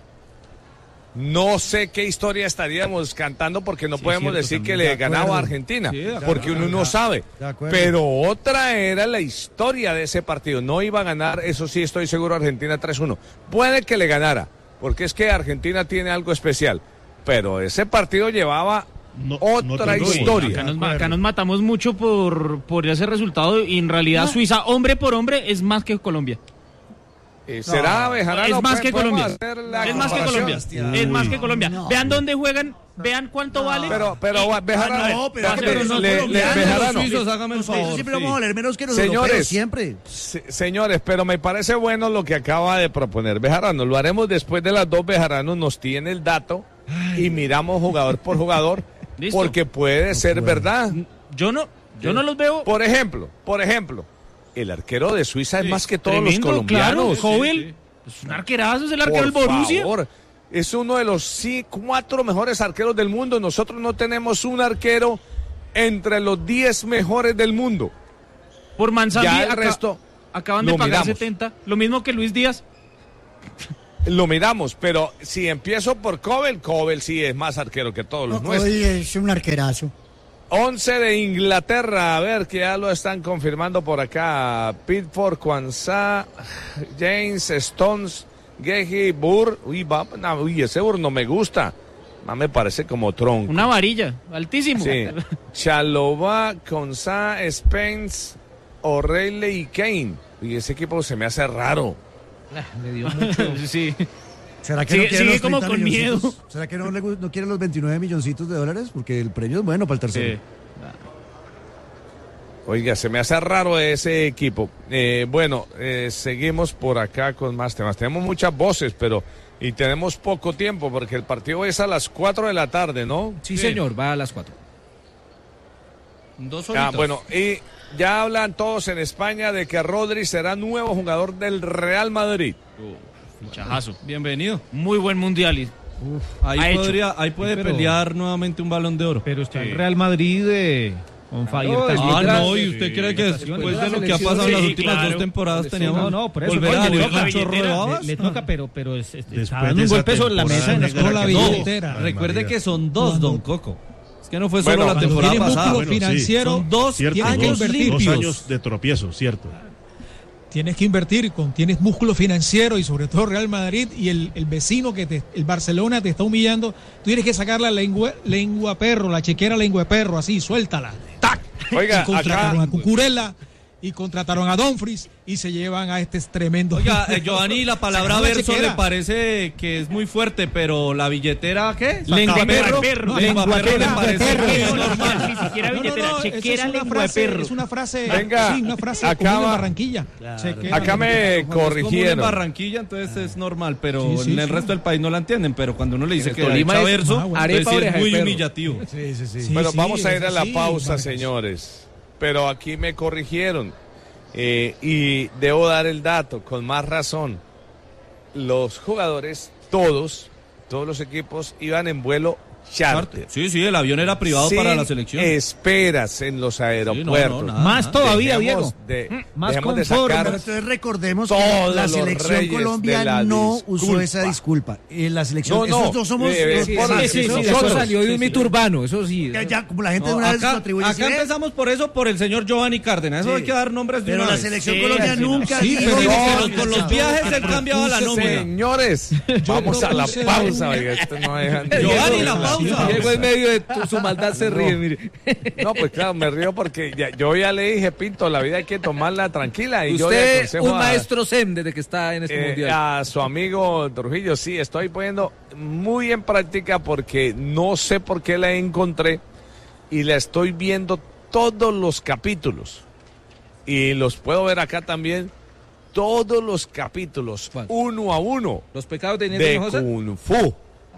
Speaker 1: no sé qué historia estaríamos cantando porque no
Speaker 3: Sí,
Speaker 1: podemos
Speaker 3: cierto,
Speaker 1: decir
Speaker 3: también.
Speaker 1: que
Speaker 5: De
Speaker 1: le ganaba
Speaker 5: acuerdo.
Speaker 1: a Argentina,
Speaker 3: Sí, de acuerdo.
Speaker 1: porque uno no sabe.
Speaker 5: De acuerdo.
Speaker 1: Pero otra era la historia de ese partido. No iba a ganar, eso sí estoy seguro, Argentina tres uno. Puede que le ganara, porque es que Argentina tiene algo especial. Pero ese partido llevaba
Speaker 2: No- no
Speaker 1: otra
Speaker 2: tengo-
Speaker 1: historia.
Speaker 9: Acá nos, acá nos matamos mucho por, por ese resultado y en realidad Suiza, hombre por hombre, es más que Colombia.
Speaker 1: Eh, ¿Será Bejarano?
Speaker 9: es más
Speaker 1: Pues,
Speaker 9: que
Speaker 1: podemos
Speaker 9: Colombia.
Speaker 1: hacer la
Speaker 9: Es más que
Speaker 1: comparación.
Speaker 9: Colombia. Es más que Colombia.
Speaker 4: No.
Speaker 9: Vean dónde juegan, vean cuánto vale.
Speaker 1: Pero, pero, Bejarano,
Speaker 5: Ah, no, pero-
Speaker 1: déjame-
Speaker 5: pero no
Speaker 1: le- le-
Speaker 5: colombianos,
Speaker 1: Bejarano.
Speaker 3: Los suizos, hágame el
Speaker 5: Nosotros
Speaker 3: favor.
Speaker 5: siempre
Speaker 3: sí.
Speaker 5: vamos a valer menos que los
Speaker 1: Señores.
Speaker 5: europeos, siempre.
Speaker 1: Se- señores, pero me parece bueno lo que acaba de proponer Bejarano. Lo haremos después de las dos. Bejarano nos tiene el dato y miramos jugador por jugador,
Speaker 9: Listo.
Speaker 1: porque puede ser verdad.
Speaker 9: Yo no, yo no los veo.
Speaker 1: Por ejemplo, por ejemplo, el arquero de Suiza es más que todos
Speaker 9: Tremendo,
Speaker 1: los colombianos.
Speaker 9: Claro, Jovel, es un arquerazo, es el arquero del
Speaker 1: Por
Speaker 9: Borussia.
Speaker 1: favor, es uno de los sí, cuatro mejores arqueros del mundo. Nosotros no tenemos un arquero entre los diez mejores del mundo.
Speaker 9: Por Manzanti,
Speaker 1: Ya el
Speaker 9: acá-
Speaker 1: resto,
Speaker 9: Acaban de
Speaker 1: lo
Speaker 9: pagar
Speaker 1: miramos.
Speaker 9: setenta, lo mismo que Luis Díaz.
Speaker 1: Lo miramos, pero si empiezo por Kobel, Kobel sí es más arquero que todos los
Speaker 4: No,
Speaker 1: nuestros.
Speaker 4: hoy es un arquerazo.
Speaker 1: once de Inglaterra, a ver que ya lo están confirmando por acá. Pitford, Kwanzaa, James, Stones, Gehi, Burr. Uy, va, no, uy, ese Burr no me gusta. No me parece como tronco.
Speaker 9: Una varilla, altísimo.
Speaker 1: Sí. Chalobah, Kwanzaa, Spence, O'Reilly y Kane. Y ese equipo se me hace raro.
Speaker 9: Le dio mucho. Sí.
Speaker 5: ¿Será que
Speaker 9: Sigue-
Speaker 5: no quiere
Speaker 9: sigue
Speaker 5: los
Speaker 9: como
Speaker 5: treinta
Speaker 9: con
Speaker 5: milloncitos?
Speaker 9: miedo.
Speaker 5: ¿Será que no, le, gu- no quiere los veintinueve milloncitos de dólares? Porque el premio es bueno para el tercero.
Speaker 9: Sí.
Speaker 1: Oiga, se me hace raro ese equipo. Eh, bueno, eh, seguimos por acá con más temas. Tenemos muchas voces, pero y tenemos poco tiempo porque el partido es a las cuatro de la tarde, ¿no?
Speaker 10: Sí, señor, va a las cuatro.
Speaker 3: Dos
Speaker 1: Ah,
Speaker 3: horitas.
Speaker 1: bueno, y ya hablan todos en España de que Rodri será nuevo jugador del Real Madrid.
Speaker 9: Fichajazo.
Speaker 3: Bienvenido.
Speaker 9: Muy buen mundial. y-
Speaker 3: Ahí,
Speaker 9: Ha hecho.
Speaker 3: podría, ahí puede
Speaker 7: Pero-
Speaker 3: pelear nuevamente un balón de oro.
Speaker 7: Pero está
Speaker 9: Sí.
Speaker 7: el Real Madrid de on fire
Speaker 10: No,
Speaker 7: también.
Speaker 3: Ah,
Speaker 10: Mientras-
Speaker 3: no, y usted cree que
Speaker 10: Mientras-
Speaker 3: después de
Speaker 10: la
Speaker 3: lo que ha
Speaker 10: selección-
Speaker 3: pasado en las
Speaker 9: Sí,
Speaker 3: últimas
Speaker 9: claro.
Speaker 3: dos temporadas teníamos
Speaker 7: No, no, por eso,
Speaker 3: volver
Speaker 7: oye,
Speaker 3: a
Speaker 7: le
Speaker 3: subir
Speaker 7: toca
Speaker 3: un chorro de
Speaker 9: billetera,
Speaker 3: babas.
Speaker 7: Le toca, pero, pero es, es- está
Speaker 2: Después
Speaker 7: dando
Speaker 2: de
Speaker 7: un buen
Speaker 2: esa
Speaker 7: peso en la
Speaker 2: temporada
Speaker 7: mesa en la
Speaker 2: negra
Speaker 8: con la
Speaker 2: que-
Speaker 8: vida.
Speaker 3: No,
Speaker 8: billetera.
Speaker 3: recuerde
Speaker 2: María.
Speaker 3: que son dos,
Speaker 8: Cuando-
Speaker 3: don Coco. Es que no fue solo
Speaker 1: Bueno,
Speaker 3: la
Speaker 1: cuando
Speaker 3: temporada
Speaker 8: tienes
Speaker 3: pasada.
Speaker 8: músculo
Speaker 2: Bueno, sí.
Speaker 8: financiero,
Speaker 3: Son dos
Speaker 2: Cierto,
Speaker 8: tienes que
Speaker 3: años
Speaker 2: dos,
Speaker 8: invertir.
Speaker 2: dos
Speaker 3: limpios.
Speaker 2: años de tropiezo, cierto.
Speaker 8: Tienes que invertir, con, tienes músculo financiero y sobre todo Real Madrid y el, el vecino que te, el Barcelona te está humillando. Tú tienes que sacar la lengua, lengua perro, la chequera lengua de perro, así, suéltala. ¡Tac!
Speaker 1: Oiga,
Speaker 8: y contrataron
Speaker 1: acá-
Speaker 8: a Cucurella y contrataron a Dumfries y se llevan a este tremendo.
Speaker 3: Oiga, eh, Giovanni, la palabra
Speaker 8: Sacó la
Speaker 3: verso
Speaker 8: chequera.
Speaker 3: le parece que es muy fuerte, pero la billetera, ¿qué?
Speaker 7: Lengua
Speaker 3: perro.
Speaker 9: perro.
Speaker 3: Lengua
Speaker 8: Lengua
Speaker 3: perro le
Speaker 8: perro.
Speaker 3: parece
Speaker 8: Perro.
Speaker 3: que es
Speaker 8: No, no,
Speaker 3: normal.
Speaker 9: Ni siquiera
Speaker 8: No, no,
Speaker 9: billetera,
Speaker 8: no, eso
Speaker 9: chequera
Speaker 8: es una
Speaker 9: lengua de
Speaker 8: frase,
Speaker 9: perro.
Speaker 8: es una frase,
Speaker 1: Venga,
Speaker 8: sí, una frase
Speaker 1: acaba-
Speaker 8: común de Barranquilla. Chequera
Speaker 1: Acá me
Speaker 8: lengua de perro.
Speaker 3: Cuando es común en
Speaker 1: corrigieron.
Speaker 3: Barranquilla, entonces es normal, pero
Speaker 8: Sí, sí,
Speaker 3: en el
Speaker 8: sí.
Speaker 3: resto del país no la entienden. Pero cuando uno le dice
Speaker 10: En
Speaker 3: que
Speaker 10: Tolima
Speaker 3: echa
Speaker 10: es
Speaker 3: verso,
Speaker 8: más, bueno.
Speaker 3: entonces
Speaker 10: Arepa,
Speaker 3: sí
Speaker 10: oreja
Speaker 3: es
Speaker 10: de
Speaker 3: muy
Speaker 10: perro.
Speaker 3: humillativo.
Speaker 5: Sí, sí, sí.
Speaker 8: Sí,
Speaker 1: Bueno,
Speaker 8: sí,
Speaker 1: vamos a
Speaker 8: es
Speaker 1: ir a la
Speaker 8: así,
Speaker 1: pausa,
Speaker 8: Vargas.
Speaker 1: señores. Pero aquí me corrigieron. Eh, y debo dar el dato, con más razón. Los jugadores, todos, todos los equipos, iban en vuelo charter.
Speaker 3: Sí, sí, el avión era privado
Speaker 1: Sin
Speaker 3: para la selección.
Speaker 1: esperas en los aeropuertos.
Speaker 3: nada,
Speaker 7: Más
Speaker 3: nada.
Speaker 7: todavía,
Speaker 1: Dejemos
Speaker 7: Diego.
Speaker 1: de-
Speaker 7: Más
Speaker 1: dejemos de
Speaker 7: confort,
Speaker 1: sacar
Speaker 5: Pero entonces recordemos que
Speaker 1: todos
Speaker 5: la
Speaker 1: los
Speaker 5: selección
Speaker 1: reyes de
Speaker 5: Colombia
Speaker 1: la
Speaker 5: no
Speaker 1: disculpa.
Speaker 5: usó esa disculpa. Eh, la selección,
Speaker 1: No, no,
Speaker 5: esos dos somos
Speaker 1: eh,
Speaker 5: los
Speaker 1: sí,
Speaker 5: demás,
Speaker 1: sí,
Speaker 10: Sí, sí,
Speaker 5: ¿no?
Speaker 10: sí,
Speaker 1: Nosotros-
Speaker 10: eso salió de un
Speaker 7: sí,
Speaker 10: mito
Speaker 7: sí.
Speaker 10: urbano, eso sí.
Speaker 5: Ya, ya, como la gente
Speaker 3: No,
Speaker 5: de una vez lo
Speaker 3: acá
Speaker 5: atribuye.
Speaker 3: acá
Speaker 5: ¿sí ven?
Speaker 3: empezamos por eso, por el señor Giovanni Cárdenas. Eso
Speaker 5: Sí.
Speaker 3: hay que dar nombres de
Speaker 5: Pero
Speaker 3: una
Speaker 5: la
Speaker 3: vez.
Speaker 5: selección
Speaker 9: Sí,
Speaker 5: Colombia
Speaker 9: sí,
Speaker 5: nunca
Speaker 8: sí,
Speaker 5: dijo
Speaker 8: pero-
Speaker 5: que
Speaker 3: Digo que
Speaker 5: no,
Speaker 3: los- con los viajes él cambiaba la nómina.
Speaker 1: Señores, vamos a la
Speaker 8: propuse
Speaker 1: pausa.
Speaker 8: dar-
Speaker 1: Oiga, esto no dejan-
Speaker 3: Giovanni, la pausa.
Speaker 10: Diego en medio de tu- su maldad se ríe, mire.
Speaker 1: No, pues claro, me río porque ya- yo ya le dije, Pinto, la vida hay que tomarla tranquila. Y yo le
Speaker 10: Usted,
Speaker 1: aconsejo
Speaker 10: un
Speaker 1: a-
Speaker 10: maestro zen desde que está en este
Speaker 1: eh,
Speaker 10: mundial.
Speaker 1: a su amigo Trujillo, sí, estoy poniendo muy en práctica porque no sé por qué la encontré y la estoy viendo todos los capítulos. Y los puedo ver acá también, todos los capítulos,
Speaker 10: ¿Cuál?
Speaker 1: uno a uno,
Speaker 10: Los pecados de Inés
Speaker 1: de
Speaker 10: Hinojosa.
Speaker 1: Kung Fu.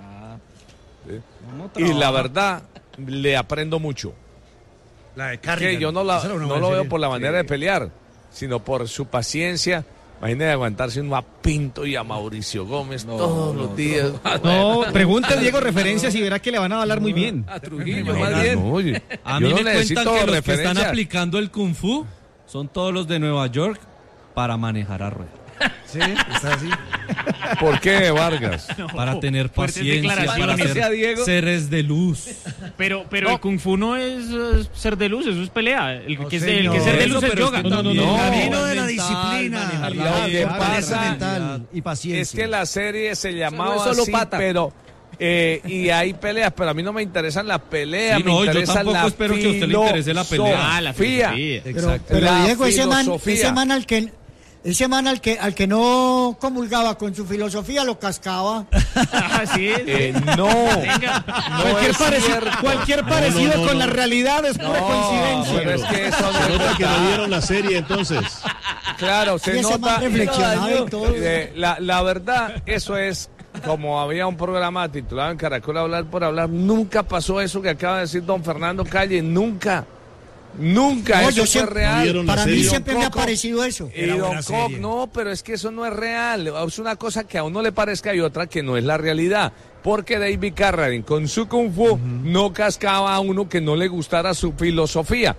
Speaker 1: Y la verdad, le aprendo mucho.
Speaker 5: La de
Speaker 1: Que
Speaker 5: Carrigan.
Speaker 1: yo no, la,
Speaker 5: Esa era una
Speaker 1: no
Speaker 5: buena
Speaker 1: lo veo
Speaker 5: serie.
Speaker 1: por la manera de pelear, sino por su paciencia. Imagínate aguantarse uno a Pinto y a Mauricio Gómez todos los días.
Speaker 7: No, pregunte Diego referencias y verá que le van a hablar muy bien.
Speaker 10: A Trujillo,
Speaker 1: No,
Speaker 10: más bien.
Speaker 1: no, oye,
Speaker 3: A
Speaker 1: yo
Speaker 3: mí
Speaker 1: no
Speaker 3: me
Speaker 1: necesito
Speaker 3: cuentan que los que están
Speaker 1: referencia.
Speaker 3: aplicando el Kung Fu son todos los de Nueva York para manejar a rueda.
Speaker 5: Sí, está así.
Speaker 1: ¿Por qué, Vargas?
Speaker 3: Para tener
Speaker 9: fuertes
Speaker 3: paciencia, para
Speaker 9: declaraciones.
Speaker 3: ser
Speaker 10: Sea Diego.
Speaker 3: seres de luz.
Speaker 9: Pero, pero el Kung Fu no es eh, ser de luz, eso es pelea. El que, es, el
Speaker 5: señor.
Speaker 9: que es ser de
Speaker 3: Eso,
Speaker 9: luz es
Speaker 3: pero es
Speaker 9: yoga.
Speaker 3: que
Speaker 7: No, no, no,
Speaker 3: también
Speaker 7: no.
Speaker 5: El
Speaker 3: es
Speaker 5: camino de la
Speaker 3: mental,
Speaker 5: disciplina,
Speaker 3: manejar
Speaker 5: la
Speaker 3: la
Speaker 1: Lo que
Speaker 3: vida,
Speaker 1: pasa
Speaker 5: mental y paciencia.
Speaker 1: Es que la serie se llamaba
Speaker 10: no es solo
Speaker 1: así,
Speaker 10: pata.
Speaker 1: pero... eh, y hay peleas, pero a mí no me interesan las peleas,
Speaker 3: Sí,
Speaker 1: me
Speaker 3: no, yo
Speaker 1: interesa
Speaker 3: tampoco
Speaker 1: la
Speaker 3: espero que a usted le interese la pelea.
Speaker 9: Ah, la
Speaker 1: filosofía.
Speaker 9: filosofía.
Speaker 4: Pero, pero
Speaker 1: La
Speaker 4: Diego, ese man,
Speaker 1: filosofía.
Speaker 4: ese man al que ese man al que al que no comulgaba con su filosofía lo cascaba.
Speaker 9: Así es.
Speaker 1: Eh, no,
Speaker 9: Venga.
Speaker 1: no
Speaker 7: cualquier
Speaker 1: es
Speaker 7: parecido,
Speaker 1: cierto.
Speaker 7: cualquier parecido
Speaker 2: no, no,
Speaker 7: con la
Speaker 2: no.
Speaker 7: realidad es pura
Speaker 1: No,
Speaker 7: coincidencia.
Speaker 1: pero es que eso no
Speaker 2: Se
Speaker 1: es
Speaker 2: nota que no
Speaker 1: verdad.
Speaker 2: vieron la serie entonces.
Speaker 1: Claro, se
Speaker 4: Y ese
Speaker 1: nota.
Speaker 4: man reflexionaba y todo.
Speaker 1: Eh, la, la verdad, eso es como había un programa titulado en Caracol Hablar por Hablar. Nunca pasó eso que acaba de decir don Fernando Calle. Nunca. Nunca.
Speaker 4: No,
Speaker 1: eso
Speaker 4: yo
Speaker 1: fue
Speaker 4: siempre-
Speaker 1: real.
Speaker 2: ¿Vieron la
Speaker 4: Para mí
Speaker 2: serie?
Speaker 4: siempre me ha
Speaker 1: Coco.
Speaker 4: parecido eso.
Speaker 1: Y
Speaker 5: Era
Speaker 1: don
Speaker 5: buena
Speaker 1: Koch,
Speaker 5: serie.
Speaker 1: no, pero es que eso no es real. Es una cosa que a uno le parezca y otra que no es la realidad. Porque David Carradine con su Kung Fu no cascaba a uno que no le gustara su filosofía.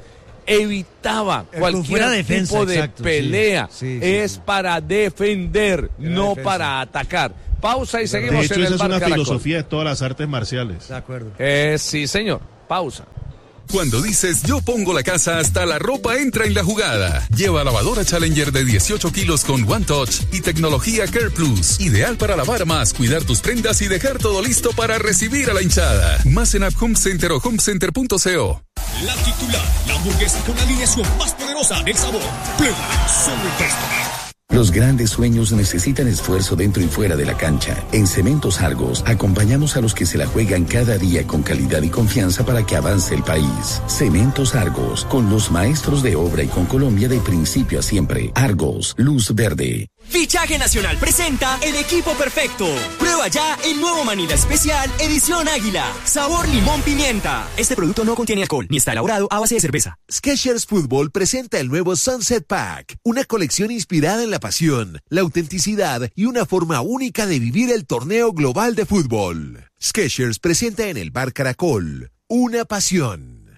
Speaker 1: evitaba
Speaker 5: El
Speaker 1: cualquier
Speaker 5: defensa,
Speaker 1: tipo de
Speaker 5: exacto,
Speaker 1: pelea.
Speaker 5: sí, sí, sí,
Speaker 1: es
Speaker 5: sí.
Speaker 1: para defender,
Speaker 5: Era
Speaker 1: no
Speaker 5: defensa.
Speaker 1: para atacar. Pausa y seguimos
Speaker 2: De hecho,
Speaker 1: en el
Speaker 2: esa es
Speaker 1: Bar
Speaker 2: una
Speaker 1: Caracol.
Speaker 2: filosofía de todas las artes marciales.
Speaker 5: De acuerdo.
Speaker 1: Eh, sí, señor. Pausa.
Speaker 11: Cuando dices yo pongo la casa, hasta la ropa entra en la jugada. Lleva lavadora Challenger de dieciocho kilos con One Touch y tecnología Care Plus. Ideal para lavar más, cuidar tus prendas y dejar todo listo para recibir a la hinchada. Más en App Home Center o homecenter punto co.
Speaker 12: La titular, la hamburguesa con la alineación más poderosa del sabor. Play Superstar.
Speaker 13: Los grandes sueños necesitan esfuerzo dentro y fuera de la cancha. En Cementos Argos, acompañamos a los que se la juegan cada día con calidad y confianza para que avance el país. Cementos Argos, con los maestros de obra y con Colombia de principio a siempre. Argos, luz verde.
Speaker 14: Fichaje Nacional presenta el equipo perfecto. Prueba ya el nuevo Manila Especial Edición Águila. Sabor limón pimienta. Este producto no contiene alcohol ni está elaborado a base de cerveza.
Speaker 15: Skechers Fútbol presenta el nuevo Sunset Pack, una colección inspirada en la pasión, la autenticidad y una forma única de vivir el torneo global de fútbol. Skechers presenta en el Bar Caracol una pasión.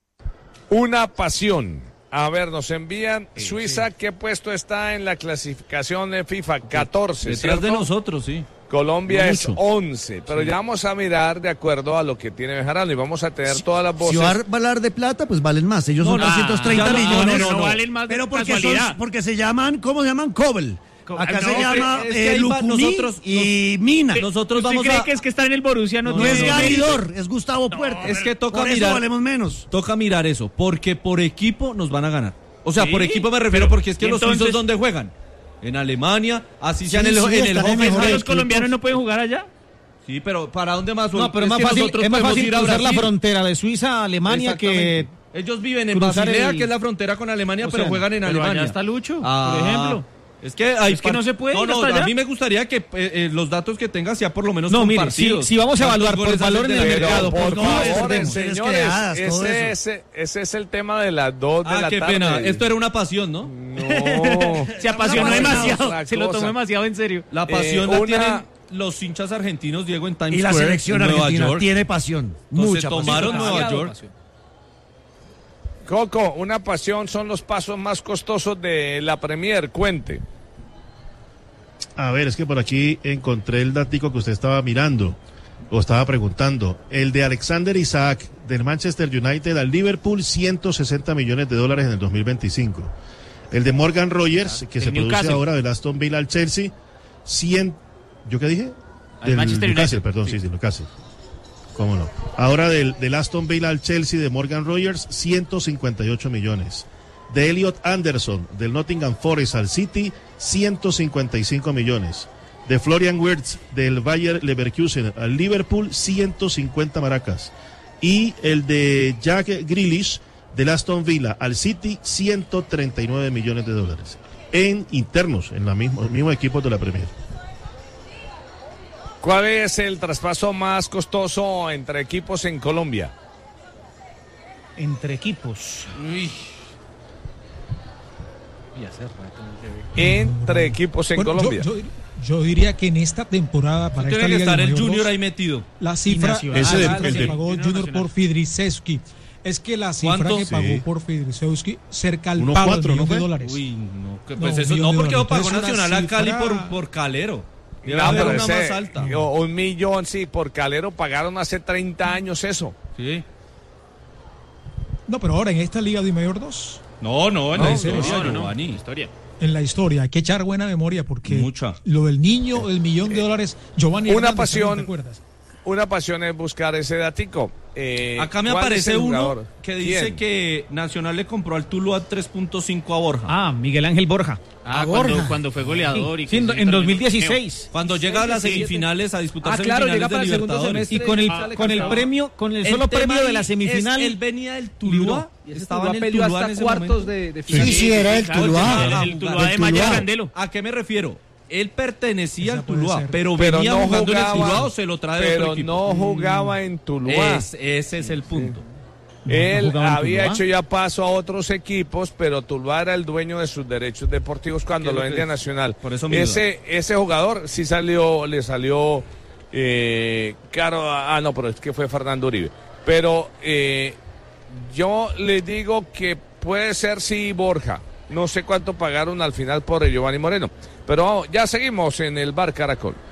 Speaker 1: Una pasión. A ver, nos envían sí, Suiza, sí. ¿Qué puesto está en la clasificación de FIFA? catorce,
Speaker 3: Detrás
Speaker 1: ¿cierto?
Speaker 3: de nosotros, sí.
Speaker 1: Colombia
Speaker 3: no
Speaker 1: es once, pero sí. Ya vamos a mirar de acuerdo a lo que tiene Bejarano y vamos a tener todas las voces.
Speaker 5: Si va a hablar de plata, pues valen más. Ellos no, son trescientos treinta
Speaker 9: no,
Speaker 5: millones.
Speaker 9: No, no, no, no valen más.
Speaker 5: Pero porque,
Speaker 9: casualidad.
Speaker 5: son, porque se llaman, ¿cómo se llaman? Cobel. Acá
Speaker 9: no,
Speaker 5: se llama
Speaker 3: es que
Speaker 5: eh, Lucumí
Speaker 3: nosotros,
Speaker 5: y Mina.
Speaker 3: Nosotros
Speaker 9: ¿Usted
Speaker 3: vamos
Speaker 9: cree
Speaker 3: a...
Speaker 9: que es que está en el Borussia? No,
Speaker 5: No,
Speaker 9: tiene
Speaker 5: es
Speaker 9: mérito.
Speaker 5: Garidor, es Gustavo Puerta.
Speaker 3: Es que toca
Speaker 5: por
Speaker 3: mirar.
Speaker 5: Eso valemos menos.
Speaker 3: Toca mirar eso, porque por equipo nos van a ganar. O sea,
Speaker 9: ¿Sí?
Speaker 3: por equipo me refiero porque es que los
Speaker 9: entonces...
Speaker 3: suizos ¿dónde juegan? En Alemania, así sea
Speaker 5: Sí,
Speaker 3: en el,
Speaker 5: sí,
Speaker 3: en el
Speaker 5: están en
Speaker 3: Hoffenheim.
Speaker 9: ¿Los colombianos no pueden jugar allá?
Speaker 3: Sí, pero ¿para dónde más?
Speaker 7: No, pero
Speaker 3: es
Speaker 7: más
Speaker 3: que
Speaker 7: fácil,
Speaker 3: nosotros
Speaker 7: es más
Speaker 3: podemos
Speaker 7: fácil
Speaker 3: ir a
Speaker 7: cruzar la
Speaker 3: Brasil.
Speaker 7: frontera de Suiza a Alemania que...
Speaker 3: Ellos viven en
Speaker 7: cruzar
Speaker 3: Basilea,
Speaker 7: el-
Speaker 3: que es la frontera con Alemania,
Speaker 7: O
Speaker 3: pero
Speaker 7: sea,
Speaker 3: juegan en
Speaker 9: Pero
Speaker 3: Alemania.
Speaker 9: allá está Lucho,
Speaker 3: Ah,
Speaker 9: por ejemplo.
Speaker 3: Es que, hay
Speaker 9: Es que no se puede
Speaker 3: No,
Speaker 9: ir
Speaker 3: no,
Speaker 9: hasta allá.
Speaker 3: a mí me gustaría que eh, eh, los datos que tenga sea por lo menos
Speaker 7: No, mire, si,
Speaker 3: compartidos.
Speaker 7: si vamos a evaluar
Speaker 3: ¿Cuántos
Speaker 7: por
Speaker 3: goles
Speaker 7: valor en
Speaker 3: hacen
Speaker 7: el
Speaker 3: de la
Speaker 7: mercado,
Speaker 3: Liga?
Speaker 7: por
Speaker 1: Por
Speaker 7: clubes,
Speaker 1: favor,
Speaker 7: perdemos.
Speaker 1: señores,
Speaker 5: creadas, todo
Speaker 1: ese,
Speaker 5: eso.
Speaker 1: ese, ese es el tema de las dos de
Speaker 3: Ah,
Speaker 1: la
Speaker 3: qué
Speaker 1: tarde.
Speaker 3: pena. Esto era una pasión, ¿no?
Speaker 1: No.
Speaker 9: Se apasionó
Speaker 1: Otra
Speaker 9: demasiado. Se lo
Speaker 1: cosa.
Speaker 9: tomó demasiado en serio.
Speaker 3: La pasión
Speaker 1: Eh,
Speaker 3: la
Speaker 1: una-
Speaker 3: tienen los hinchas argentinos, Diego, en Times
Speaker 5: Y la
Speaker 3: Square,
Speaker 5: selección
Speaker 3: en Nueva
Speaker 5: argentina
Speaker 3: York.
Speaker 5: tiene pasión.
Speaker 3: Entonces
Speaker 5: Mucha
Speaker 3: tomaron
Speaker 5: pasión.
Speaker 3: Nueva
Speaker 7: Demasiado
Speaker 3: York.
Speaker 7: pasión.
Speaker 1: Coco, una pasión son los pasos más costosos de la Premier. Cuente.
Speaker 2: A ver, es que por aquí encontré el datico que usted estaba mirando o estaba preguntando. El de Alexander Isaac del Manchester United al Liverpool, ciento sesenta millones de dólares en el dos mil veinticinco. El de Morgan Rogers, que
Speaker 9: el
Speaker 2: se produce
Speaker 9: Newcastle.
Speaker 2: ahora del Aston Villa al Chelsea, cien... ¿Yo qué dije?
Speaker 9: Al
Speaker 2: Del
Speaker 9: Manchester
Speaker 2: Newcastle,
Speaker 9: United.
Speaker 2: perdón, sí,
Speaker 9: Sí.
Speaker 2: sí, Newcastle. ¿Cómo no? Ahora del, del Aston Villa al Chelsea de Morgan Rogers, ciento cincuenta y ocho millones. De Elliot Anderson del Nottingham Forest al City, ciento cincuenta y cinco millones. De Florian Wirtz del Bayer Leverkusen al Liverpool, ciento cincuenta maracas. Y el de Jack Grealish del Aston Villa al City, ciento treinta y nueve millones de dólares. En internos, en la misma, los mismos equipos de la Premier.
Speaker 1: ¿Cuál es el traspaso más costoso entre equipos en Colombia?
Speaker 7: Entre equipos.
Speaker 3: Uy.
Speaker 1: Entre equipos en
Speaker 8: Bueno, yo-
Speaker 1: Colombia.
Speaker 8: Yo, yo diría que en esta temporada para
Speaker 3: Tiene
Speaker 8: esta
Speaker 3: que
Speaker 8: Liga
Speaker 3: estar
Speaker 8: de
Speaker 3: el
Speaker 8: Mayor
Speaker 3: Junior
Speaker 8: dos,
Speaker 3: ahí metido.
Speaker 8: la cifra
Speaker 7: Nacional.
Speaker 2: Ese
Speaker 8: alta
Speaker 2: del- el
Speaker 8: que
Speaker 2: del-
Speaker 8: pagó
Speaker 9: Junior
Speaker 8: Junior
Speaker 9: Nacional.
Speaker 8: por Fidrisewski es que la cifra
Speaker 3: ¿Cuánto?
Speaker 8: que pagó
Speaker 2: Sí.
Speaker 8: por Fidrisewski cerca al
Speaker 2: Uno
Speaker 8: pago
Speaker 2: cuatro,
Speaker 8: del
Speaker 2: ¿no
Speaker 8: millón de
Speaker 2: fue?
Speaker 8: dólares.
Speaker 3: Uy, no, que
Speaker 8: No,
Speaker 3: pues
Speaker 8: un
Speaker 3: eso,
Speaker 8: millón
Speaker 3: no
Speaker 8: de
Speaker 3: porque
Speaker 8: dólares.
Speaker 3: pagó
Speaker 8: Entonces, una
Speaker 3: Nacional a Cali
Speaker 8: cifra-
Speaker 3: por, por Calero. Debe
Speaker 1: No,
Speaker 3: haber
Speaker 1: pero
Speaker 3: una
Speaker 1: ese-
Speaker 3: más alta.
Speaker 1: o- un millón, sí, por Calero pagaron hace treinta años eso.
Speaker 3: Sí.
Speaker 8: No, pero ahora en esta Liga de Mayor dos,
Speaker 3: No, no, en
Speaker 8: No,
Speaker 3: la
Speaker 8: en serio,
Speaker 3: historia,
Speaker 9: no, no, no.
Speaker 3: Giovanni.
Speaker 9: Historia.
Speaker 8: en la historia, hay que echar buena memoria porque
Speaker 3: Mucha.
Speaker 8: lo del niño, el millón de dólares, Giovanni
Speaker 1: Una
Speaker 8: Hernández,
Speaker 1: pasión.
Speaker 8: ¿te acuerdas?
Speaker 1: Una pasión es buscar ese datico. Eh,
Speaker 3: Acá me
Speaker 1: ¿cuál es
Speaker 3: aparece
Speaker 1: el
Speaker 3: uno
Speaker 1: jugador?
Speaker 3: que dice
Speaker 1: ¿Quién?
Speaker 3: que Nacional le compró al Tuluá tres punto cinco a Borja.
Speaker 7: Ah, Miguel Ángel Borja.
Speaker 9: Ah,
Speaker 7: Borja.
Speaker 9: cuando, cuando fue goleador. y
Speaker 7: Sí,
Speaker 9: que
Speaker 7: en,
Speaker 9: hizo
Speaker 7: en
Speaker 9: un
Speaker 7: dos mil
Speaker 9: torneo.
Speaker 7: dieciséis.
Speaker 3: Cuando llega a las semifinales a disputar
Speaker 10: Ah, claro,
Speaker 3: semifinales
Speaker 10: llega
Speaker 3: de
Speaker 10: para el segundo
Speaker 3: Libertadores.
Speaker 10: semestre.
Speaker 7: Y con el,
Speaker 10: Ah,
Speaker 7: con el
Speaker 10: campeón.
Speaker 7: premio, con el
Speaker 3: El
Speaker 7: solo
Speaker 3: tema
Speaker 7: premio de
Speaker 3: ahí
Speaker 7: la
Speaker 3: es,
Speaker 7: semifinal.
Speaker 3: él venía del Tuluá.
Speaker 7: libró.
Speaker 10: Y ese
Speaker 3: Estaba
Speaker 10: Tuluá
Speaker 3: en el
Speaker 10: peleó
Speaker 3: Tuluá
Speaker 10: hasta
Speaker 3: en ese
Speaker 10: cuartos
Speaker 3: momento.
Speaker 10: de, de
Speaker 5: Sí,
Speaker 10: final.
Speaker 5: sí, era el
Speaker 9: Claro,
Speaker 5: Tuluá.
Speaker 9: el- el Tuluá
Speaker 5: El
Speaker 9: de Maya
Speaker 5: Tuluá.
Speaker 9: Candelo.
Speaker 3: ¿A qué me refiero? Él pertenecía
Speaker 8: Esa
Speaker 3: al
Speaker 8: puede
Speaker 3: Tuluá,
Speaker 8: ser.
Speaker 3: pero,
Speaker 1: Pero
Speaker 3: venía
Speaker 1: no
Speaker 3: jugando en el
Speaker 1: jugaba-
Speaker 3: Tuluá o se lo trae de
Speaker 1: Pero
Speaker 3: otro equipo.
Speaker 1: no jugaba en Tuluá.
Speaker 3: Es- ese es el punto.
Speaker 1: Él
Speaker 7: jugaba en
Speaker 1: había
Speaker 7: Tuluá.
Speaker 1: hecho ya paso a otros equipos, pero Tuluá era el dueño de sus derechos deportivos cuando
Speaker 3: ¿Qué es
Speaker 1: lo
Speaker 3: lo que
Speaker 1: vendía a
Speaker 3: es?
Speaker 1: Nacional.
Speaker 3: Por eso mi
Speaker 1: ese ese jugador sí salió, le salió eh, caro. a- Ah, no, pero es que fue Fernando Uribe. Pero eh, Yo le digo que puede ser sí Borja. No sé cuánto pagaron al final por el Giovanni Moreno. Pero ya seguimos en el Bar Caracol.